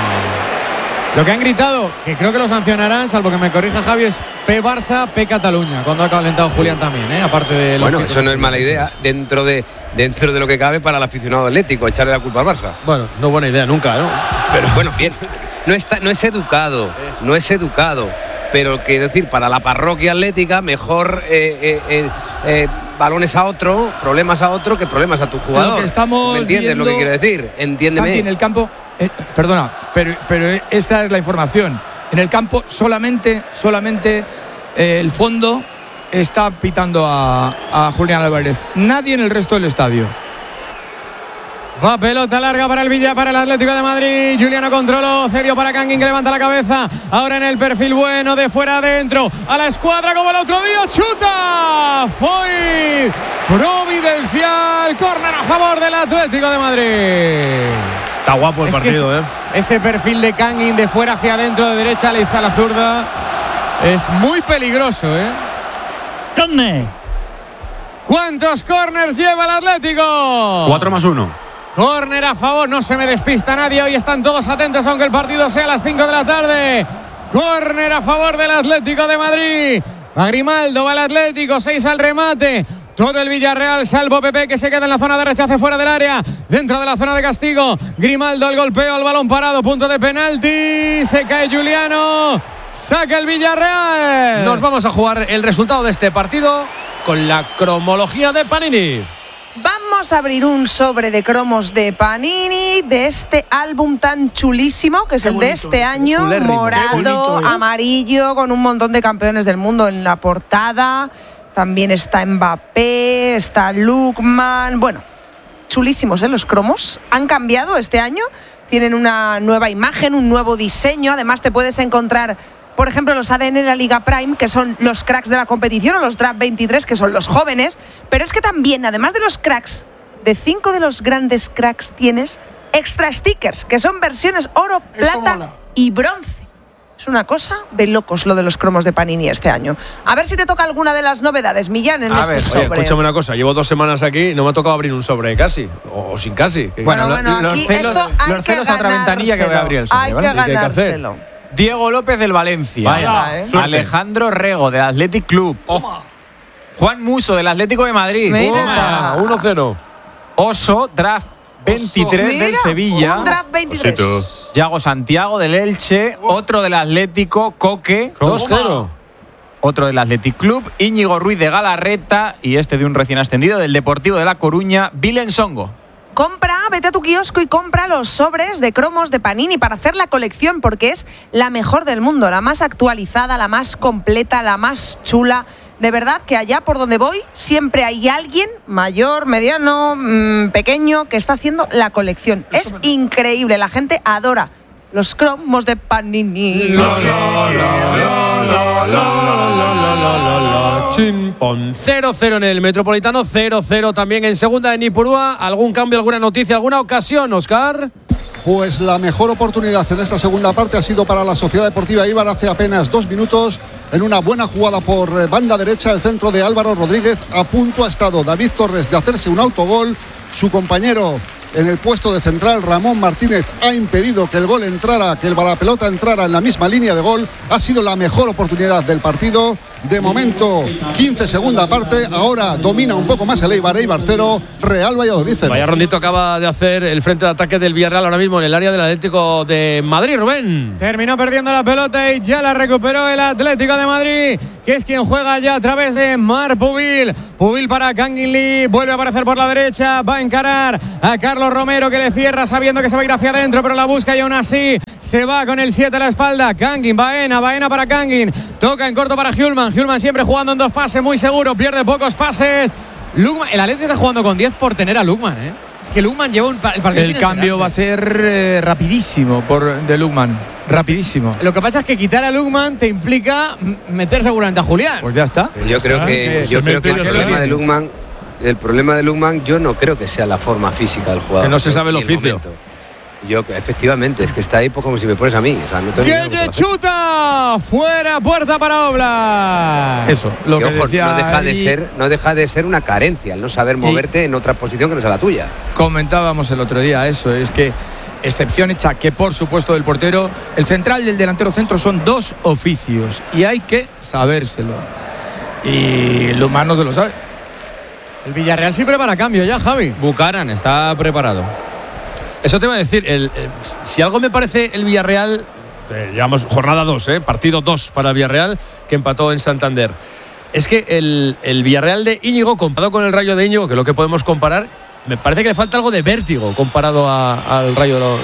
Lo que han gritado, que creo que lo sancionarán, salvo que me corrija Javi, es P Barça, P Cataluña, cuando ha calentado Julián también, ¿eh? Aparte de los. Bueno, eso no es mala idea dentro de dentro de lo que cabe para el aficionado atlético, echarle la culpa al Barça. Bueno, no buena idea nunca, ¿no? Pero bueno, bien, no está, no es educado, no es educado, pero quiero decir, para la parroquia atlética mejor eh, eh, eh, eh, balones a otro, problemas a otro que problemas a tu jugador. Lo que estamos ¿Me entiendes viendo, lo que quiero decir? Entiéndeme. Santi, en el campo, eh, perdona, pero, pero esta es la información. En el campo solamente, solamente eh, el fondo está pitando a, a Julián Álvarez. Nadie en el resto del estadio. Va pelota larga para el Villa, para el Atlético de Madrid. Juliano controló, cedió para Kangin, que levanta la cabeza. Ahora en el perfil bueno, de fuera adentro. A la escuadra como el otro día. ¡Chuta! Foyt. Providencial. Córner a favor del Atlético de Madrid. Está guapo el es partido, ese, ¿eh? Ese perfil de Kangin de fuera hacia adentro, de derecha a la izquierda, a la zurda. Es muy peligroso, ¿eh? ¡Córner! ¿Cuántos corners lleva el Atlético? Cuatro más uno. Córner a favor, no se me despista nadie. Hoy están todos atentos, aunque el partido sea a las cinco de la tarde. Córner a favor del Atlético de Madrid. Va Grimaldo, va el Atlético, seis al remate. Todo el Villarreal, salvo Pepe, que se queda en la zona de rechace fuera del área. Dentro de la zona de castigo. Grimaldo, el golpeo al balón parado, punto de penalti. Se cae Juliano. Saca el Villarreal. Nos vamos a jugar el resultado de este partido con la cromología de Panini. Vamos a abrir un sobre de cromos de Panini de este álbum tan chulísimo que es Qué el de este es, año, es morado, amarillo, con un montón de campeones del mundo en la portada. También está Mbappé, está Lukman. Bueno, chulísimos, ¿eh? Los cromos han cambiado este año, tienen una nueva imagen, un nuevo diseño. Además te puedes encontrar, por ejemplo, los A D N de la Liga Prime, que son los cracks de la competición, o los Draft veintitrés, que son los jóvenes. Pero es que también, además de los cracks, de cinco de los grandes cracks tienes extra stickers, que son versiones oro, plata y bronce. Es una cosa de locos lo de los cromos de Panini este año. A ver si te toca alguna de las novedades, Millán, en a ese ver, sobre. Oye, escúchame una cosa, llevo dos semanas aquí y no me ha tocado abrir un sobre casi, o, o sin casi. Bueno, bueno, bueno, aquí los celos, esto hay los que celos a otra ventanilla que voy a abrir el sobre. Hay ¿vale? que ganárselo. Diego López del Valencia. Vaya, ¿eh? Alejandro Rego del Athletic Club. Oh. Juan Muso del Atlético de Madrid. uno cero. Oso, draft veintitrés Mira, del Sevilla. Un draft veintitrés. Yago Santiago del Elche. Otro del Atlético, Coque. dos cero. Otro del Athletic Club, Íñigo Ruiz de Galarreta. Y este de un recién ascendido del Deportivo de La Coruña, Vilen Songo. Compra, vete a tu kiosco y compra los sobres de cromos de Panini para hacer la colección, porque es la mejor del mundo, la más actualizada, la más completa, la más chula. De verdad que allá por donde voy siempre hay alguien mayor, mediano, mmm, pequeño, que está haciendo la colección. Es increíble, la gente adora los cromos de Panini. La, la, la, la, la, la, la, la, la, la. Chin. Pon cero cero en el Metropolitano, cero cero también en segunda en Ipurúa. ¿Algún cambio, alguna noticia, alguna ocasión, Óscar? Pues la mejor oportunidad en esta segunda parte ha sido para la Sociedad Deportiva Eibar hace apenas dos minutos. En una buena jugada por banda derecha, el centro de Álvaro Rodríguez. A punto ha estado David Torres de hacerse un autogol. Su compañero en el puesto de central, Ramón Martínez, ha impedido que el gol entrara, que el la pelota entrara en la misma línea de gol. Ha sido la mejor oportunidad del partido. De momento, quince segunda parte. Ahora domina un poco más el Eibar. Eibar cero, Real Valladolid cero. Vaya rondito acaba de hacer el frente de ataque del Villarreal ahora mismo en el área del Atlético de Madrid, Rubén. Terminó perdiendo la pelota y ya la recuperó el Atlético de Madrid, que es quien juega ya a través de Marc Pubil. Pubil para Kangin Lee, vuelve a aparecer por la derecha, va a encarar a Carlos Romero, que le cierra sabiendo que se va a ir hacia adentro, pero la busca y aún así se va con el siete a la espalda. Kangin, Baena, Baena para Kangin, toca en corto para Hjulman. Hjulman siempre jugando en dos pases, muy seguro, pierde pocos pases. Lukman, el Atlético está jugando con diez por tener a Lukman, ¿eh? Es que Lukman lleva un, el partido. El cambio va a ser eh, rapidísimo por, de Lukman. Rapidísimo. Lo que pasa es que quitar a Lukman te implica meter seguramente a Julián. Pues ya está. Yo creo que, yo creo que el problema de Lukman, el problema de Lukman, yo no creo que sea la forma física del jugador. Que no se sabe el oficio. Yo, efectivamente, es que está ahí como si me pones a mí. O sea, no tengo ¡Que chuta! Fuera, puerta para Oblak. Eso, lo que, que ojo, decía no deja Ari, de ser, no deja de ser una carencia el no saber moverte en otra posición que no sea la tuya. Comentábamos el otro día eso, es que excepción hecha que por supuesto del portero, el central y el delantero centro son dos oficios y hay que sabérselo. Y Lukman no se lo sabe. El Villarreal sí prepara cambio ya, Javi. Bucaran está preparado. Eso te iba a decir, el, el, si algo me parece el Villarreal, eh, llevamos jornada dos, eh, partido dos para el Villarreal, que empató en Santander. Es que el, el Villarreal de Íñigo, comparado con el Rayo de Íñigo, que es lo que podemos comparar, me parece que le falta algo de vértigo comparado a, al Rayo de...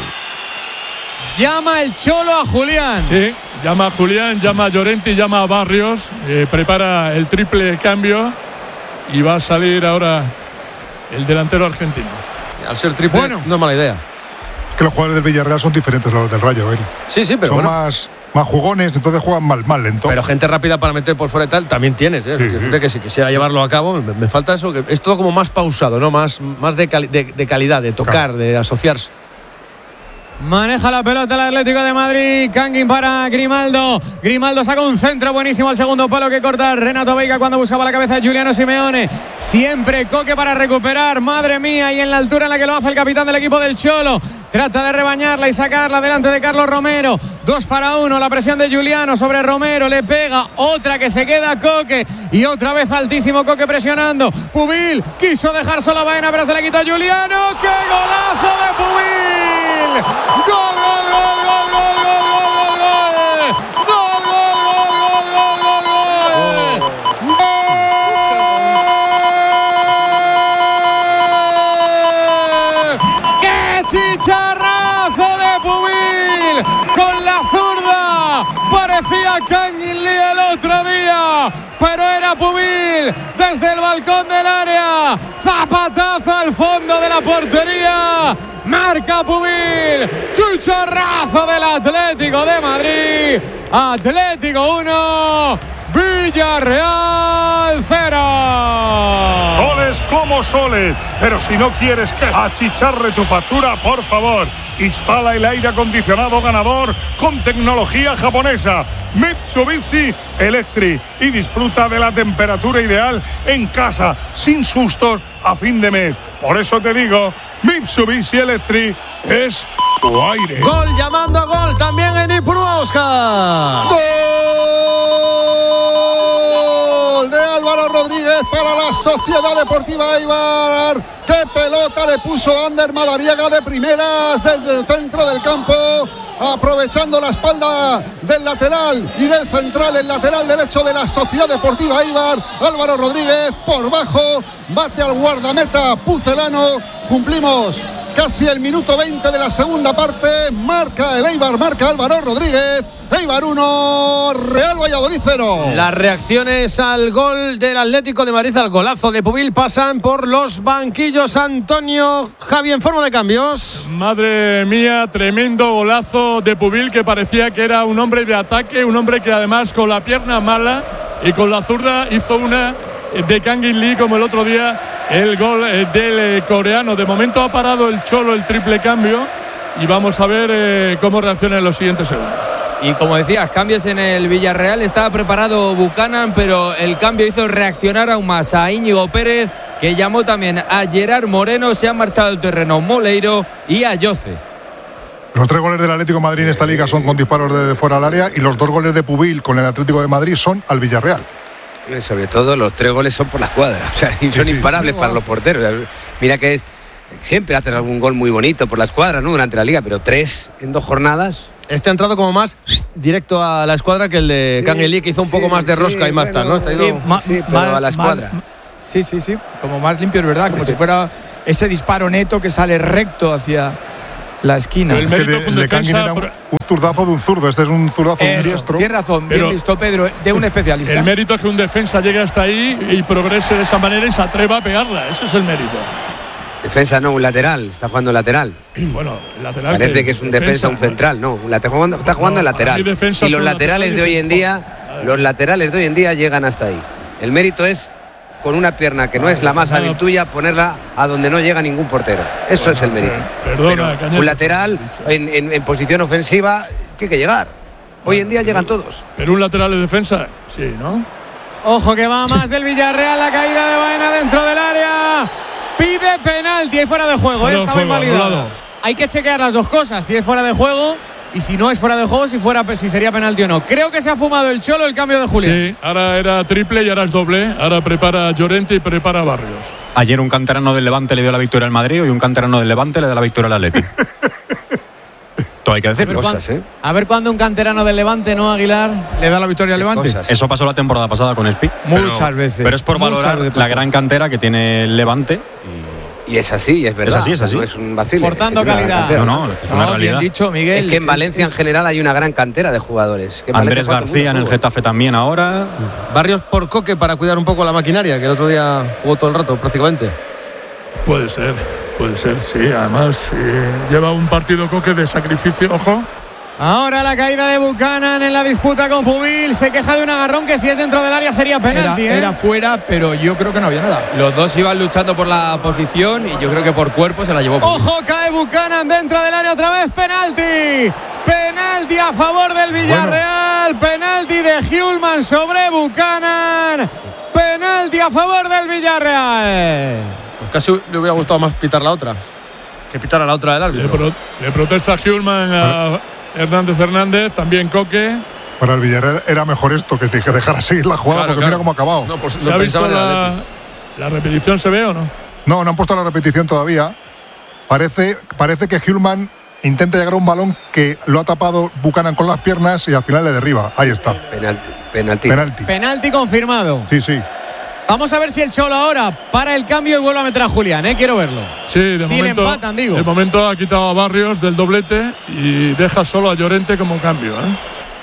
Llama el Cholo a Julián. Sí, llama a Julián, llama a Llorente, llama a Barrios, eh, prepara el triple cambio y va a salir ahora el delantero argentino. Al ser triple, bueno, no es mala idea. Que los jugadores del Villarreal son diferentes a los del Rayo, ¿eh? Sí, sí, pero son bueno. más, más jugones, entonces juegan mal, mal lento. Pero gente rápida para meter por fuera y tal, también tienes, ¿eh? Sí, sí. Que si quisiera llevarlo a cabo, me, me falta eso, que es todo como más pausado, ¿no? Más, más de, cali de, de calidad, de tocar, claro, de asociarse. Maneja la pelota el Atlético de Madrid. Kangin para Grimaldo. Grimaldo saca un centro buenísimo al segundo palo que corta Renato Veiga cuando buscaba la cabeza de Giuliano Simeone. Siempre Coque para recuperar. Madre mía, y en la altura en la que lo hace el capitán del equipo del Cholo. Trata de rebañarla y sacarla delante de Carlos Romero. Dos para uno. La presión de Giuliano sobre Romero. Le pega. Otra que se queda Coque. Y otra vez altísimo Coque presionando. Pubil quiso dejar sola Baena, pero se le quitó a Giuliano. ¡Qué golazo de Pubil! ¡Gol, gol, gol, gol, gol, gol, gol, gol! ¡Gol, gol, gol, gol, gol, gol! ¡Gol! ¡Qué chicharrazo de Pubil! Con la zurda. Parecía Kangin Lee el otro día, pero era Pubil desde el balcón del área. Zapatazo al fondo de la portería. Marca Pubil. Chicharrazo del Atlético de Madrid. Atlético uno, Villarreal cero. Soles como soles, pero si no quieres que achicharre tu factura, por favor, instala el aire acondicionado ganador con tecnología japonesa Mitsubishi Electric y disfruta de la temperatura ideal en casa, sin sustos a fin de mes. Por eso te digo, Mitsubishi Electric es tu aire. Gol llamando a gol también en Ipurúa, Óscar. Gol de Álvaro Rodríguez para la Sociedad Deportiva Eibar. ¡Qué pelota le puso Ander Madariaga de primeras desde el centro del campo! Aprovechando la espalda del lateral y del central, el lateral derecho de la Sociedad Deportiva Eibar. Álvaro Rodríguez por bajo, bate al guardameta Pucelano. Cumplimos casi el minuto veinte de la segunda parte. Marca el Eibar, marca Álvaro Rodríguez. Eibar uno, Real Valladolid cero. Las reacciones al gol del Atlético de Madrid, al golazo de Pubil, pasan por los banquillos. Antonio, Javi, en forma de cambios. Madre mía, tremendo golazo de Pubil, que parecía que era un hombre de ataque, un hombre que además con la pierna mala y con la zurda hizo una de Kangin Lee como el otro día el gol del coreano. De momento ha parado el Cholo el triple cambio y vamos a ver eh, cómo reacciona en los siguientes segundos. Y como decías, cambios en el Villarreal. Estaba preparado Buchanan, pero el cambio hizo reaccionar aún más a Íñigo Pérez, que llamó también a Gerard Moreno. Se han marchado del terreno Moleiro y Ayoce. Los tres goles del Atlético de Madrid en esta liga son con disparos de fuera del área y los dos goles de Pubil con el Atlético de Madrid son al Villarreal. Sobre todo los tres goles son por la escuadra, o sea, y son sí, imparables sí, para los porteros. Mira que siempre hacen algún gol muy bonito por la escuadra, ¿no? Durante la liga, pero tres en dos jornadas. Este ha entrado como más directo a la escuadra que el de sí, Kangin Lee, que hizo un sí, poco más de rosca sí, y más bueno, tal, ¿no? Está sí, ido, ma, sí, pero ma, a la escuadra. Más, sí, sí, sí, como más limpio, es verdad, como si fuera ese disparo neto que sale recto hacia la esquina. El mérito de, de Kangin era un, un zurdazo de un zurdo, este es un zurdazo de un diestro. Tienes razón, bien visto, Pedro, de un especialista. El mérito es que un defensa llegue hasta ahí y progrese de esa manera y se atreva a pegarla, eso es el mérito. Defensa no, un lateral, está jugando lateral. Bueno, lateral. Parece que, que es un defensa, defensa un central, no, un lateral, está jugando no, lateral. Y los laterales de hoy en día, los laterales de hoy en día llegan hasta ahí. El mérito es con una pierna que no es la más hábil tuya, ponerla a donde no llega ningún portero. Eso bueno, es el mérito. Perdona, Pero un lateral en, en, en posición ofensiva tiene que llegar. Hoy en día llegan todos. Pero un lateral de defensa, sí, ¿no? Ojo que va más del Villarreal, la caída de Baena dentro del área. Pide penalti ahí fuera de juego, ¿eh? Estaba invalidado. Hay que chequear las dos cosas, si es fuera de juego y si no es fuera de juego, si fuera si sería penalti o no. Creo que se ha fumado el Cholo el cambio de Julián. Sí, ahora era triple y ahora es doble. Ahora prepara Llorente y prepara Barrios. Ayer un canterano del Levante le dio la victoria al Madrid y un canterano del Levante le da la victoria al Atlético. Todo hay que decirlo. A ver, cosas, ¿eh? A ver cuándo un canterano del Levante, ¿no, Aguilar? Le da la victoria al Levante. Cosas. Eso pasó la temporada pasada con Espi. Muchas pero, veces. Pero es por valorar la gran cantera que tiene el Levante. Y es así, es verdad. Es así, es así. No es un vacile. Portando calidad. No, no, es una no, realidad. Bien dicho, Miguel. Es que en Valencia es, en general hay una gran cantera de jugadores. Que Andrés García en el Getafe también ahora. Barrios por Coque para cuidar un poco la maquinaria, que el otro día jugó todo el rato prácticamente. Puede ser, puede ser, sí. Además, eh, lleva un partido Coque de sacrificio, ojo. Ahora la caída de Buchanan en la disputa con Pubil. Se queja de un agarrón que si es dentro del área sería penalti. Era, ¿eh? era fuera, pero yo creo que no había nada. Los dos iban luchando por la posición y yo creo que por cuerpo se la llevó. Ojo, cae Buchanan dentro del área otra vez. Penalti. Penalti a favor del Villarreal. Bueno. Penalti de Hjulman sobre Buchanan. Penalti a favor del Villarreal. Pues casi le hubiera gustado más pitar la otra que pitar a la otra del árbitro. Le, pro, le protesta Hjulman a Hernández Hernández, también Coque. Para el Villarreal era mejor esto que te dejara seguir la jugada, claro, porque claro. Mira cómo ha acabado. No, pues, ¿Se no ha visto la, la repetición? ¿Se ve o no? No, no han puesto la repetición todavía. Parece, parece que Hjulman intenta llegar a un balón que lo ha tapado Buchanan con las piernas y al final le derriba. Ahí está. Penalti. Penalti. Penalti, Penalti confirmado. Sí, sí. Vamos a ver si el Cholo ahora para el cambio y vuelve a meter a Julián, ¿eh? Quiero verlo. Sí, de si momento, empatan, digo. De momento ha quitado a Barrios del doblete y deja solo a Llorente como cambio, ¿eh?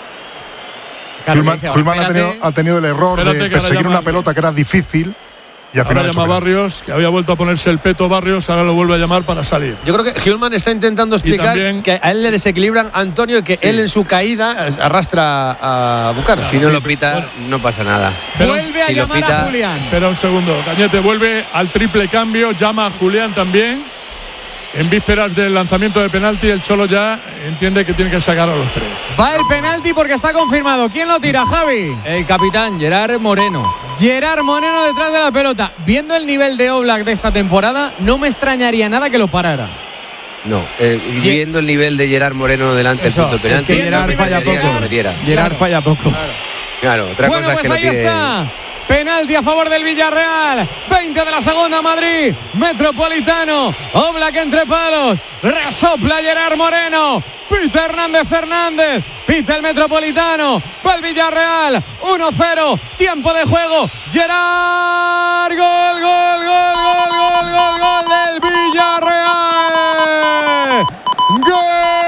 Hjulman, Hjulman ha, tenido, ha tenido el error espérate de perseguir una pelota que era difícil. Y al ahora final llama a Barrios, que había vuelto a ponerse el peto Barrios, ahora lo vuelve a llamar para salir. Yo creo que Hjulman está intentando explicar también, que a él le desequilibran Antonio y que sí. él en su caída arrastra a Buchanan. Si no lo pita, bueno, no pasa nada. Pero, vuelve a si llamar pita, a Julián. Espera un segundo, Cañete vuelve al triple cambio, llama a Julián también. En vísperas del lanzamiento de penalti, el Cholo ya entiende que tiene que sacar a los tres. Va el penalti porque está confirmado. ¿Quién lo tira, Javi? El capitán, Gerard Moreno. Gerard Moreno detrás de la pelota. Viendo el nivel de Oblak de esta temporada, no me extrañaría nada que lo parara. No, eh, y viendo el nivel de Gerard Moreno delante del punto penalti. Es que Gerard falla poco. Gerard claro. falla poco. Claro, claro otra bueno, cosa pues es que ahí lo tire... está. Penalti a favor del Villarreal. veinte de la segunda, Madrid. Metropolitano. Oblak entre palos. Resopla Gerard Moreno. Pita Hernández Hernández. Pita el Metropolitano. Va el Villarreal. uno cero. Tiempo de juego. Gerard. Gol, gol, gol, gol, gol, gol, gol del Villarreal. Gol.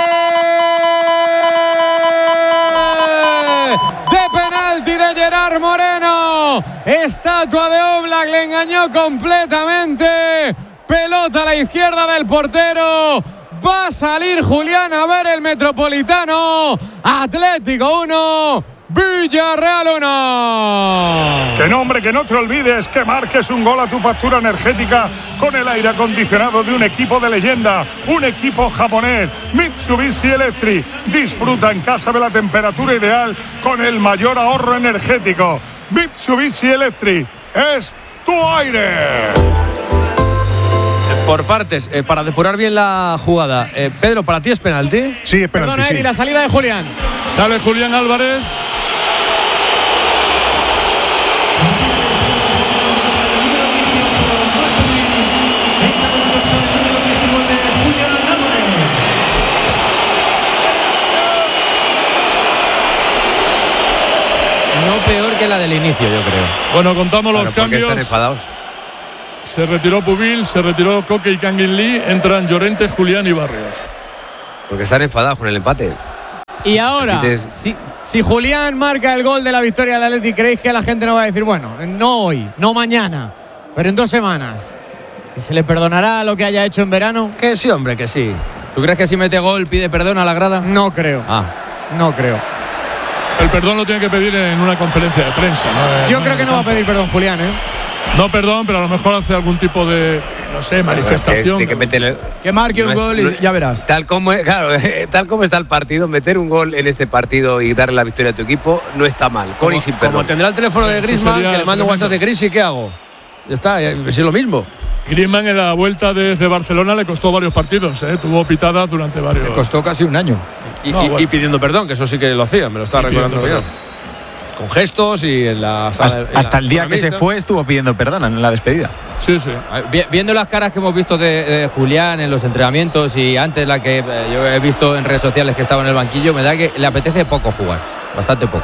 Moreno, estatua de Oblak, le engañó completamente. Pelota a la izquierda del portero. Va a salir Julián a ver el Metropolitano. Atlético uno, Villarreal uno. Que no, hombre, que no te olvides que marques un gol a tu factura energética con el aire acondicionado de un equipo de leyenda, un equipo japonés, Mitsubishi Electric. Disfruta en casa de la temperatura ideal con el mayor ahorro energético. Mitsubishi Electric es tu aire. Por partes, eh, para depurar bien la jugada. Eh, Pedro, ¿para ti es penalti? Sí, es penalti. Perdona, sí. Eri, la salida de Julián. Sale Julián Álvarez. No peor que la del inicio, yo creo. Bueno, contamos los Claro, porque cambios. están enfadados. Se retiró Pubil, se retiró Coque y Kangin Lee. Entran Llorente, Julián y Barrios. Porque están enfadados con el empate. Y ahora, Dices- si, si Julián marca el gol de la victoria del Atleti, ¿creéis que la gente no va a decir, bueno, no hoy, no mañana, pero en dos semanas? ¿Y se le perdonará lo que haya hecho en verano? Que sí, hombre, que sí. ¿Tú crees que si mete gol pide perdón a la grada? No creo. Ah. No creo. El perdón lo tiene que pedir en una conferencia de prensa. ¿no? Yo creo que no va a pedir perdón Julián, ¿eh? No, perdón, pero a lo mejor hace algún tipo de, no sé, manifestación. Que, que meterle- Que marque un No es- gol y no- ya verás. Tal como, es- claro, tal como está el partido, meter un gol en este partido y darle la victoria a tu equipo no está mal, con Como, y sin como perdón. tendrá el teléfono de Eso Griezmann, sería que le mando un tremendo. WhatsApp de Gris y ¿qué hago? Ya está, eh, es lo mismo. Griezmann en la vuelta desde Barcelona le costó varios partidos, ¿eh? Tuvo pitadas durante varios. Le costó casi un año. Y, No, y- bueno. y pidiendo perdón, que eso sí que lo hacía, me lo estaba Y pidiendo recordando bien. perdón. Con gestos y en la sala. en la Hasta el día que se zona fue estuvo pidiendo perdón en la despedida. Sí, sí. Vi- Viendo las caras que hemos visto de, de Julián en los entrenamientos y antes la que eh, yo he visto en redes sociales que estaba en el banquillo, me da que le apetece poco jugar, bastante poco.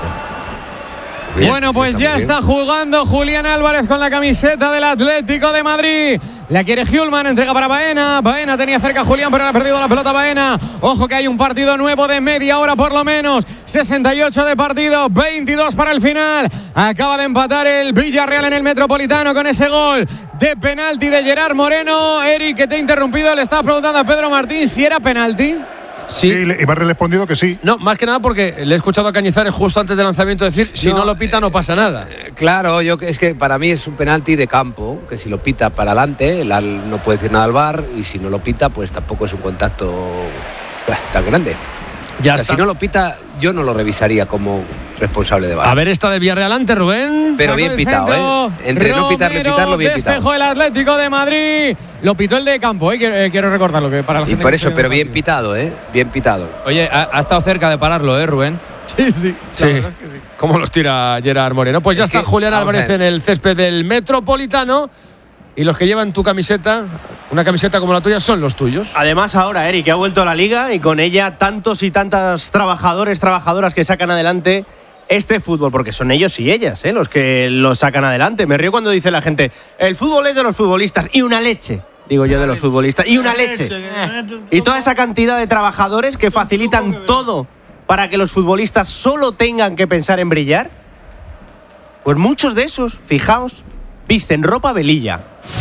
Bien, Bueno, sí, pues está ya muy bien. está jugando Julián Álvarez con la camiseta del Atlético de Madrid. La quiere Hjulman, entrega para Baena. Baena tenía cerca a Julián, pero le ha perdido la pelota Baena. Ojo que hay un partido nuevo de media hora por lo menos. sesenta y ocho de partido, veintidós para el final. Acaba de empatar el Villarreal en el Metropolitano con ese gol de penalti de Gerard Moreno. Eric, que te he interrumpido, le estaba preguntando a Pedro Martín si era penalti. Sí. Y, le- y me ha respondido que sí. No, más que nada porque le he escuchado a Cañizares justo antes del lanzamiento decir, si no, No, lo pita no pasa nada. Eh, Claro, yo que- es que para mí es un penalti de campo, que si lo pita para adelante, el al- no puede decir nada al V A R, y si no lo pita, pues tampoco es un contacto bah, tan grande. Ya O sea, está. si no lo pita, yo no lo revisaría como responsable de V A R. A ver esta del Villarreal ante Rubén. Pero Sacó bien el pitado, centro, ¿eh? Entre no pitarle, Romero, pitarlo, bien despejó pitado. el Atlético de Madrid. Lo pitó el de campo, ¿eh? Quiero, eh, quiero recordarlo que para la Y gente por que eso, no pero sabe bien del pitado, ¿eh? Bien pitado. Oye, ha, ha estado cerca de pararlo, ¿eh, Rubén? partido. Sí, sí. Sí. La verdad es que sí. ¿Cómo los tira Gerard Moreno? Pues ya Es está que, Julián vamos a Álvarez ver. en el césped del Metropolitano. Y los que llevan tu camiseta, una camiseta como la tuya, son los tuyos. Además ahora, Eric, que ha vuelto a la Liga y con ella tantos y tantas trabajadores, trabajadoras que sacan adelante este fútbol, porque son ellos y ellas ¿eh? los que lo sacan adelante. Me río cuando dice la gente, el fútbol es de los futbolistas y una leche. Digo yo de los futbolistas. Y una leche. Y toda esa cantidad de trabajadores que facilitan todo para que los futbolistas solo tengan que pensar en brillar. Pues muchos de esos, fijaos, visten ropa velilla.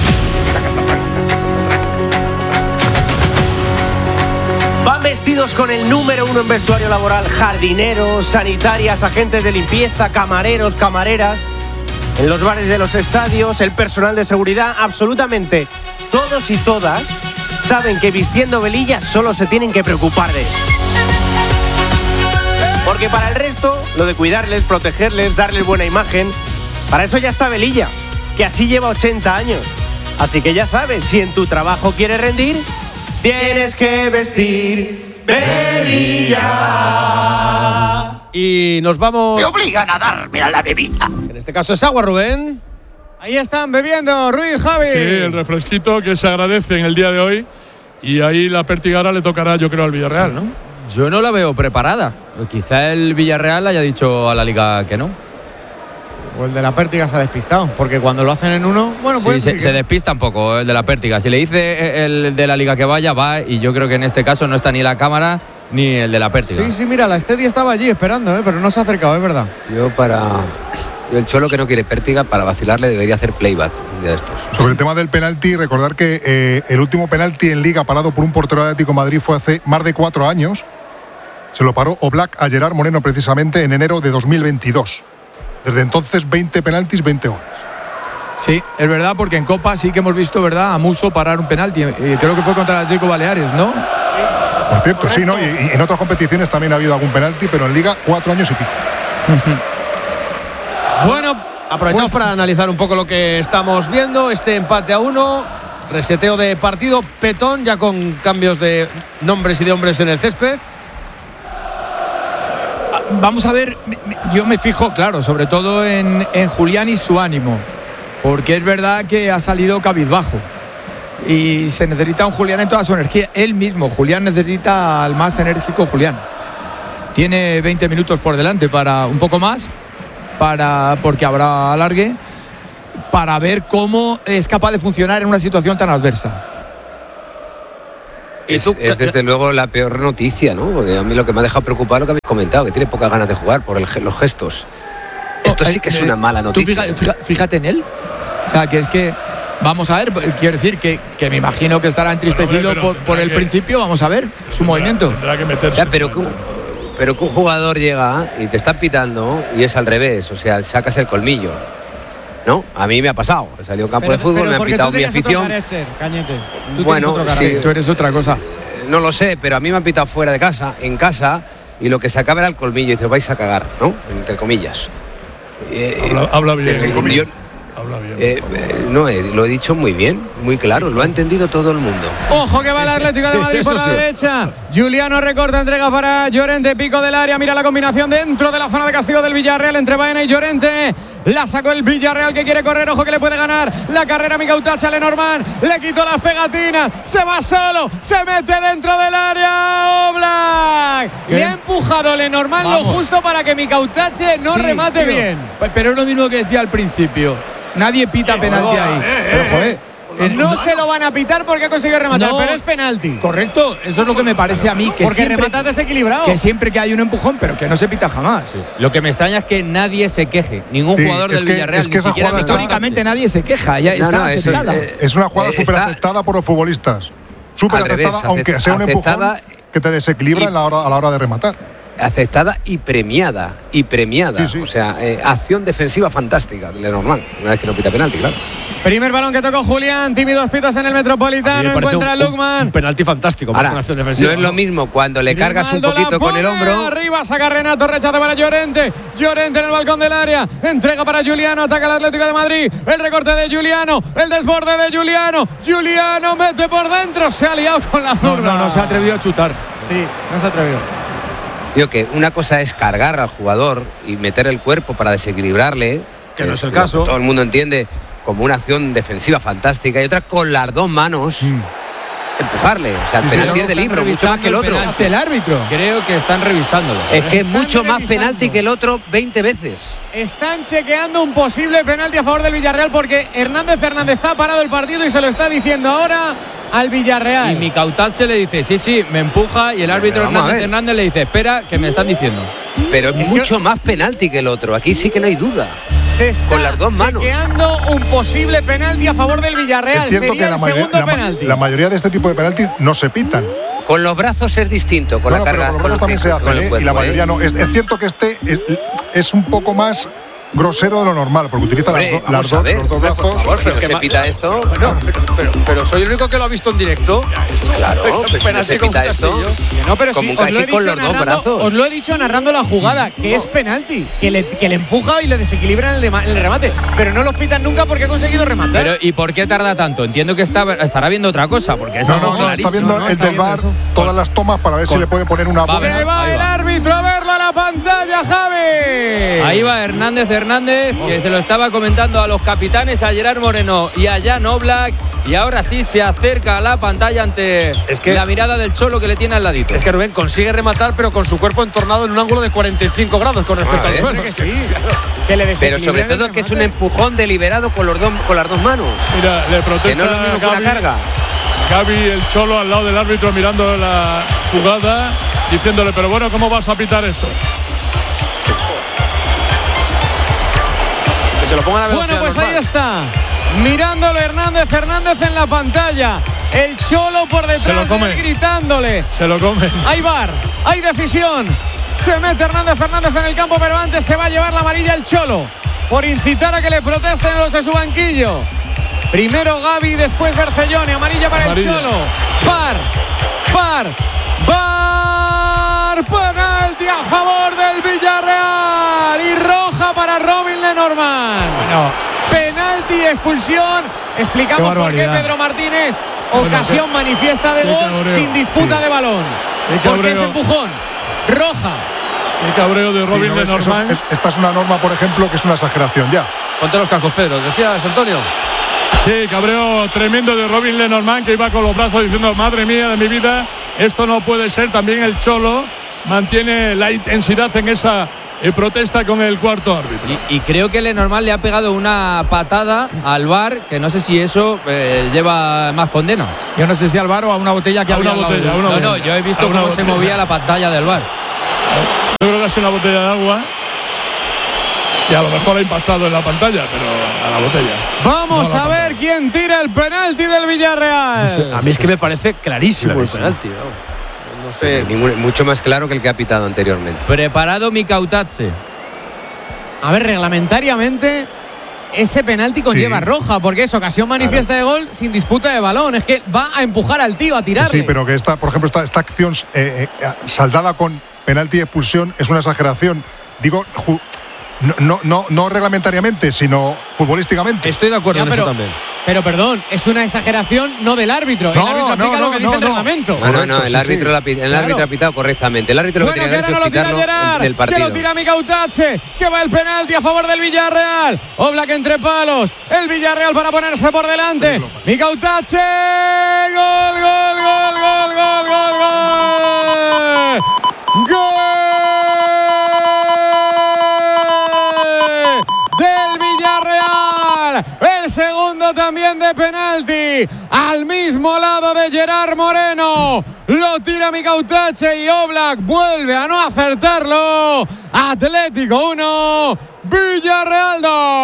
Van vestidos con el número uno en vestuario laboral, jardineros, sanitarias, agentes de limpieza, camareros, camareras, en los bares de los estadios, el personal de seguridad, absolutamente todos y todas saben que vistiendo velilla solo se tienen que preocupar de eso. Porque para el resto, lo de cuidarles, protegerles, darles buena imagen, para eso ya está velilla, que así lleva ochenta años. Así que ya sabes, si en tu trabajo quieres rendir, tienes que vestir velilla. Y nos vamos. Me obligan a darme a la bebida. En este caso es agua, Rubén. Ahí están bebiendo Ruiz, Javi. Sí, el refresquito que se agradece en el día de hoy. Y ahí la pértiga le tocará, yo creo, al Villarreal, ¿no? Yo no la veo preparada. Quizá el Villarreal haya dicho a la Liga que no. O el de la Pértiga se ha despistado, porque cuando lo hacen en uno, bueno, Sí, pues. se, se despista un poco el de la Pértiga. Si le dice el de la Liga que vaya, va. Y yo creo que en este caso no está ni la cámara ni el de la Pértiga. Sí, sí, mira, la Steady estaba allí esperando, ¿eh? Pero no se ha acercado, es verdad. Yo para. Yo el Cholo que no quiere pértiga, para vacilarle debería hacer playback un día de estos. Sobre el tema del penalti, recordar que eh, el último penalti en Liga parado por un portero de Atlético de Madrid fue hace más de cuatro años. Se lo paró Oblak a Gerard Moreno precisamente en enero de dos mil veintidós. Desde entonces, veinte penaltis, veinte goles. Sí, es verdad, porque en Copa sí que hemos visto, ¿verdad?, a Musso parar un penalti. Eh, creo que fue contra el Atlético Baleares, ¿no? Por cierto, correcto. Sí, ¿no? Y, y en otras competiciones también ha habido algún penalti, pero en Liga, cuatro años y pico. Bueno, aprovechamos pues, para analizar un poco lo que estamos viendo. Este empate a uno, reseteo de partido, Petón, ya con cambios de nombres y de hombres en el césped. Vamos a ver, yo me fijo, claro, sobre todo en, en Julián y su ánimo, porque es verdad que ha salido cabizbajo y se necesita un Julián en toda su energía. Él mismo, Julián, necesita al más enérgico Julián. Tiene veinte minutos por delante, para un poco más, para porque habrá alargue, para ver cómo es capaz de funcionar en una situación tan adversa. Es, es desde luego la peor noticia, ¿no? Porque a mí lo que me ha dejado preocupado es lo que habéis comentado, que tiene pocas ganas de jugar por el, los gestos. Esto sí que es una mala noticia. Tú fíjate, fíjate en él. O sea, que es que, vamos a ver, quiero decir que, que me imagino que estará entristecido pero, pero por, por el que, principio. Vamos a ver su tendrá, movimiento. Tendrá que meterse. Ya, pero, que un, pero que un jugador llega y te está pitando y es al revés, o sea, sacas el colmillo. ¿No? A mí me ha pasado. He salido a un campo pero, de fútbol, me ha pitado mi afición. Otro carácter, Cañete. Tú bueno, otro sí, tú eres otra cosa. No lo sé, pero a mí me han pitado fuera de casa, en casa, y lo que se acaba era el colmillo. Y dice, vais a cagar, ¿no? Entre comillas. Habla, habla bien. Yo, habla bien. Eh, eh, no, eh, lo he dicho muy bien, muy claro. Sí, lo ha entendido todo el mundo. Ojo que va el Atlético de Madrid sí, por la sí. derecha. Juliano recorta, entrega para Llorente, pico del área. Mira la combinación dentro de la zona de castigo del Villarreal entre Baena y Llorente. La sacó el Villarreal que quiere correr. Ojo que le puede ganar la carrera Micautache a Lenormand. Le quitó las pegatinas. Se va solo. Se mete dentro del área. Oblak. Le ha empujado Lenormand lo justo para que Micautache no sí, remate tío. bien. Pero es lo mismo que decía al principio. Nadie pita penalti ahí. Eh, pero joder. Eh, no no se lo van a pitar porque ha conseguido rematar, no, pero es penalti. Correcto, eso es lo que me parece a mí. Que porque siempre, rematas desequilibrado. Que siempre que hay un empujón, pero que no se pita jamás. Sí. Lo que me extraña es que nadie se queje. Ningún sí, jugador del que, Villarreal. Es que ni siquiera históricamente nadie se queja. Ya no, está no, aceptada. Es, eh, es una jugada eh, súper aceptada por los futbolistas. Súper aceptada, aunque sea un empujón que te desequilibra y, la hora, a la hora de rematar. Aceptada y premiada. Y premiada. Sí, sí. O sea, eh, acción defensiva fantástica de Lenormand. Una vez que no pita penalti, claro. Primer balón que tocó Julián, tímidos pitos en el Metropolitano, encuentra a Lukman. Un penalti fantástico. Ahora, no es lo mismo cuando le cargas un poquito con el hombro. Arriba saca Renato, rechaza para Llorente. Llorente en el balcón del área, entrega para Juliano, ataca el Atlético de Madrid. El recorte de Juliano, el desborde de Juliano. Juliano mete por dentro, se ha liado con la zurda. No, no, no se ha atrevido a chutar. Sí, no se ha atrevido. Digo que una cosa es cargar al jugador y meter el cuerpo para desequilibrarle. Que no es el caso. Todo el mundo entiende como una acción defensiva fantástica, y otra con las dos manos mm. empujarle, o sea, el sí, penalti es de libro, mucho más que el otro. Hace el árbitro. Creo que están revisándolo. Es que es mucho revisando. más penalti que el otro veinte veces. Están chequeando un posible penalti a favor del Villarreal porque Hernández Hernández ha parado el partido y se lo está diciendo ahora al Villarreal. Y Micautache le dice, sí, sí, me empuja, y el árbitro Hernández Hernández le dice, espera, que me están diciendo. Pero es, es mucho que... más penalti que el otro, aquí sí que no hay duda. Se está con las dos manos. chequeando un posible penalti a favor del Villarreal. Es cierto Sería que la el mayoría, segundo la, penalti. La mayoría de este tipo de penaltis no se pitan. Con los brazos es distinto, con no, la no, carga. Pero con los con brazos también se hace, ¿eh? cuerpo, y la mayoría ¿eh? no. Es, es cierto que este es, es un poco más grosero de lo normal, porque utiliza Hombre, las, do, las dos, los dos brazos. Por favor, si no se pita esto. Bueno, pero, pero, pero soy el único que lo ha visto en directo. Claro, pero si no se pita esto. No, pero sí, os lo, he dicho narrando, os lo he dicho narrando la jugada, que no. es penalti, que le, que le empuja y le desequilibra en el, de, el remate, pero no los pitan nunca porque ha conseguido rematar. Pero ¿y por qué tarda tanto? Entiendo que está, estará viendo otra cosa, porque es no, algo no, no, clarísimo. Está viendo ¿no? el Está del V A R, todas las tomas para ver Con. si le puede poner una bola. Se va el árbitro a verlo a la pantalla, Javi. Ahí va Hernández Hernández, que se lo estaba comentando a los capitanes, a Gerard Moreno y a Jan Oblak, y ahora sí se acerca a la pantalla ante es que, la mirada del Cholo que le tiene al ladito. Es que Rubén consigue rematar, pero con su cuerpo entornado en un ángulo de cuarenta y cinco grados con respecto ah, al suelo. Que sí, que le pero sobre todo que es un empujón deliberado con, los dos, con las dos manos. Mira, le protesta que no es lo mismo Gaby, que una carga. Gaby, el Cholo, al lado del árbitro mirando la jugada, diciéndole, pero bueno, ¿cómo vas a pitar eso? Que se lo pongan a ver. Bueno, pues ahí está. Mirándolo Hernández Hernández en la pantalla. El Cholo por detrás de él gritándole. Se lo come. Ahí va. Hay decisión. Se mete Hernández Fernández en el campo, pero antes se va a llevar la amarilla el Cholo por incitar a que le protesten los de su banquillo. Primero Gavi, después Bercellone. Amarilla para amarilla. El Cholo. Par, par, par. Penalti a favor del Villarreal. Y roja para Robin Lenormand. No. Penalti, expulsión. Explicamos por qué Pedro Martínez. Ocasión bueno, manifiesta de gol cabreo. Sin disputa sí. de balón. Porque es empujón. Roja. El cabreo de Robin sí, no, Lenormand. Es, es, esta es una norma, por ejemplo, que es una exageración ya. Ponte los cascos, Pedro. ¿Decías, Antonio? Sí, cabreo tremendo de Robin Lenormand, que iba con los brazos diciendo, madre mía de mi vida, esto no puede ser. También el Cholo mantiene la intensidad en esa eh, protesta con el cuarto árbitro. Y, y creo que Lenormand le ha pegado una patada al V A R, que no sé si eso eh, lleva más condena. Yo no sé si al V A R o a una botella que a había una botella, al una No, botella. no, yo he visto cómo botella. se movía la pantalla del V A R. Yo creo que ha sido una botella de agua. Y a lo mejor ha impactado en la pantalla, pero a la botella. Vamos no a, a ver pantalla. quién tira el penalti del Villarreal. No sé, a mí es que me parece clarísimo, clarísimo. el penalti. No, no sé. Sí, ningún, mucho más claro que el que ha pitado anteriormente. Preparado Mikautatze. A ver, reglamentariamente ese penalti conlleva sí. roja, porque es ocasión manifiesta claro. de gol sin disputa de balón. Es que va a empujar al tío, a tirarle. Sí, pero que esta, por ejemplo, esta, esta acción eh, eh, saldada con penalti y expulsión es una exageración. Digo, ju- No, no, no, no reglamentariamente, sino futbolísticamente. Estoy de acuerdo ya, en pero, eso también. Pero perdón, es una exageración no del árbitro. No, el árbitro aplica no, lo que no, dice no, el reglamento. No, no, no, el árbitro, sí, sí. el claro. árbitro ha pitado correctamente. El árbitro bueno, lo que tiene que no hacer es pitarlo Gerard, del partido. Que lo tira Mikautatze, que va el penalti a favor del Villarreal. Oblak entre palos. El Villarreal para ponerse por delante. Mikautatze. Gol, gol, gol, gol, gol, gol, gol. Gol. Del Villarreal, el segundo también de penalti, al mismo lado de Gerard Moreno, lo tira Mikautatze y Oblak vuelve a no acertarlo. Atlético uno, Villarreal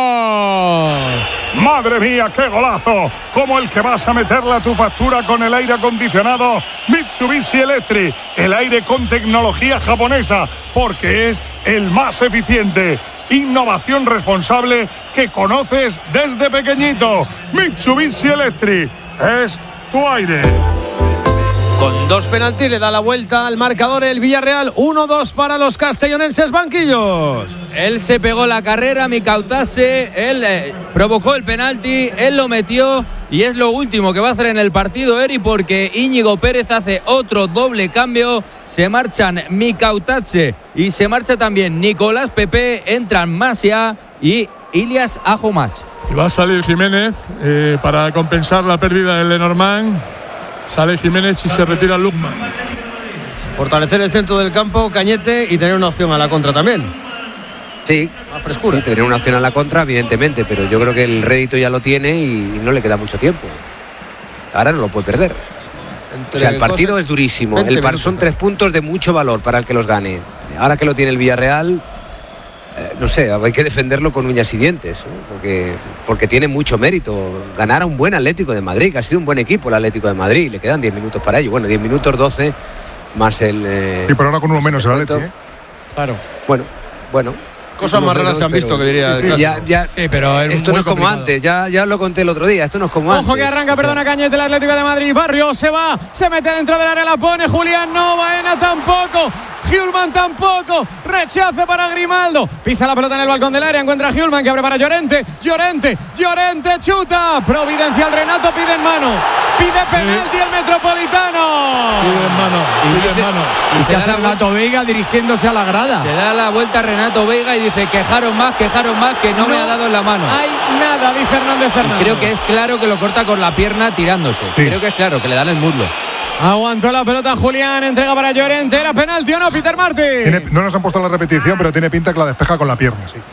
dos. Madre mía, qué golazo, como el que vas a meterle a tu factura con el aire acondicionado Mitsubishi Electric, el aire con tecnología japonesa, porque es el más eficiente. Innovación responsable que conoces desde pequeñito. Mitsubishi Electric es tu aire. Con dos penaltis le da la vuelta al marcador el Villarreal. uno dos para los castellonenses banquillos. Él se pegó la carrera, Mikautatze, él eh, provocó el penalti, él lo metió y es lo último que va a hacer en el partido Eri, porque Íñigo Pérez hace otro doble cambio. Se marchan Mikautatze y se marcha también Nicolás Pepe, entran Masia y Ilias Ajomach. Y va a salir Jiménez eh, para compensar la pérdida de Lenormand. Sale Jiménez y se retira Lukman. Fortalecer el centro del campo, Cañete, y tener una opción a la contra también. Sí, frescura. sí, tener una opción a la contra, evidentemente, pero yo creo que el rédito ya lo tiene y no le queda mucho tiempo. Ahora no lo puede perder. Entre o sea, el partido cosas, es durísimo. El par son tres puntos de mucho valor para el que los gane. Ahora que lo tiene el Villarreal, eh, no sé, hay que defenderlo con uñas y dientes, ¿no? porque, porque tiene mucho mérito. Ganar a un buen Atlético de Madrid, que ha sido un buen equipo el Atlético de Madrid. Le quedan diez minutos para ello. Bueno, diez minutos, doce, más el... Eh, sí, pero ahora con uno menos el Atlético. ¿eh? Claro. Bueno, bueno. Cosas más raras se han visto, que diría. Sí, ya, ya, sí, pero esto no es como antes, ya, ya lo conté el otro día, esto no es como Ojo antes. Ojo que arranca, perdona, Cañete, el Atlético de Madrid. Barrio se va, se mete dentro del área, la pone Julián, no, Baena tampoco. Hjulman tampoco, rechace para Grimaldo, pisa la pelota en el balcón del área, encuentra a Hjulman que abre para Llorente, Llorente, Llorente chuta, Providencial Renato pide en mano, pide penalti sí. el Metropolitano. Pide en mano, pide en mano. Y se hace Renato Veiga dirigiéndose a la grada. Se da la vuelta a Renato Veiga y dice quejaron más, quejaron más, que no, no me ha dado en la mano. Hay nada, dice Hernández Fernández. Y creo que es claro que lo corta con la pierna tirándose. Sí. Creo que es claro, que le dan el muslo. Aguantó la pelota Julián, entrega para Llorente, ¿era penalti o no, Peter Martin? Tiene, no nos han puesto la repetición, pero tiene pinta que la despeja con la pierna, sí.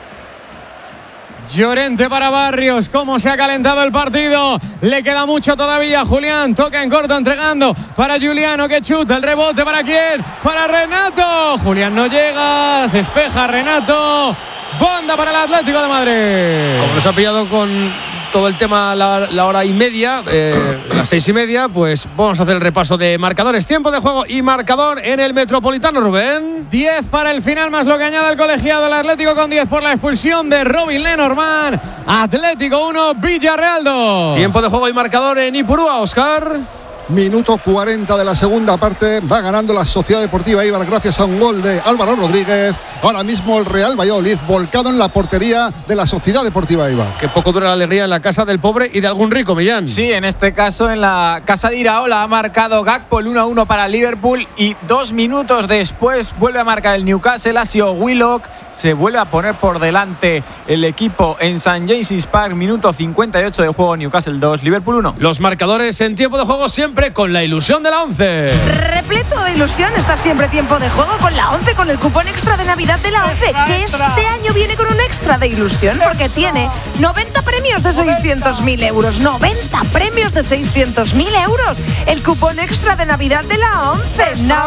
Llorente para Barrios, cómo se ha calentado el partido, le queda mucho todavía. Julián toca en corto, entregando para Juliano que chuta, el rebote para quién, para Renato. Julián no llega, despeja Renato. Banda para el Atlético de Madrid. Como nos ha pillado con todo el tema la, la hora y media, eh, las seis y media, pues vamos a hacer el repaso de marcadores, tiempo de juego y marcador en el Metropolitano, Rubén. diez para el final, más lo que añade el colegiado, el Atlético con diez por la expulsión de Robin Lenormand. Atlético uno, Villarreal dos. Tiempo de juego y marcador en Ipurúa, Óscar. Minuto cuarenta de la segunda parte, va ganando la Sociedad Deportiva Eibar gracias a un gol de Álvaro Rodríguez. Ahora mismo el Real Valladolid volcado en la portería de la Sociedad Deportiva Eibar. Que poco dura la alegría en la casa del pobre y de algún rico, Millán. Sí, en este caso en la casa de Iraola ha marcado Gakpo el uno a uno para Liverpool y dos minutos después vuelve a marcar el Newcastle, ha sido Willock. Se vuelve a poner por delante el equipo en Saint James's Park, minuto cincuenta y ocho de juego, Newcastle dos, Liverpool uno. Los marcadores en tiempo de juego siempre con la ilusión de la once. Repleto de ilusión está siempre tiempo de juego con la once, con el cupón extra de Navidad de la once, que este año viene con un extra de ilusión porque tiene noventa premios de seiscientos mil euros. noventa premios de seiscientos mil euros. El cupón extra de Navidad de la once.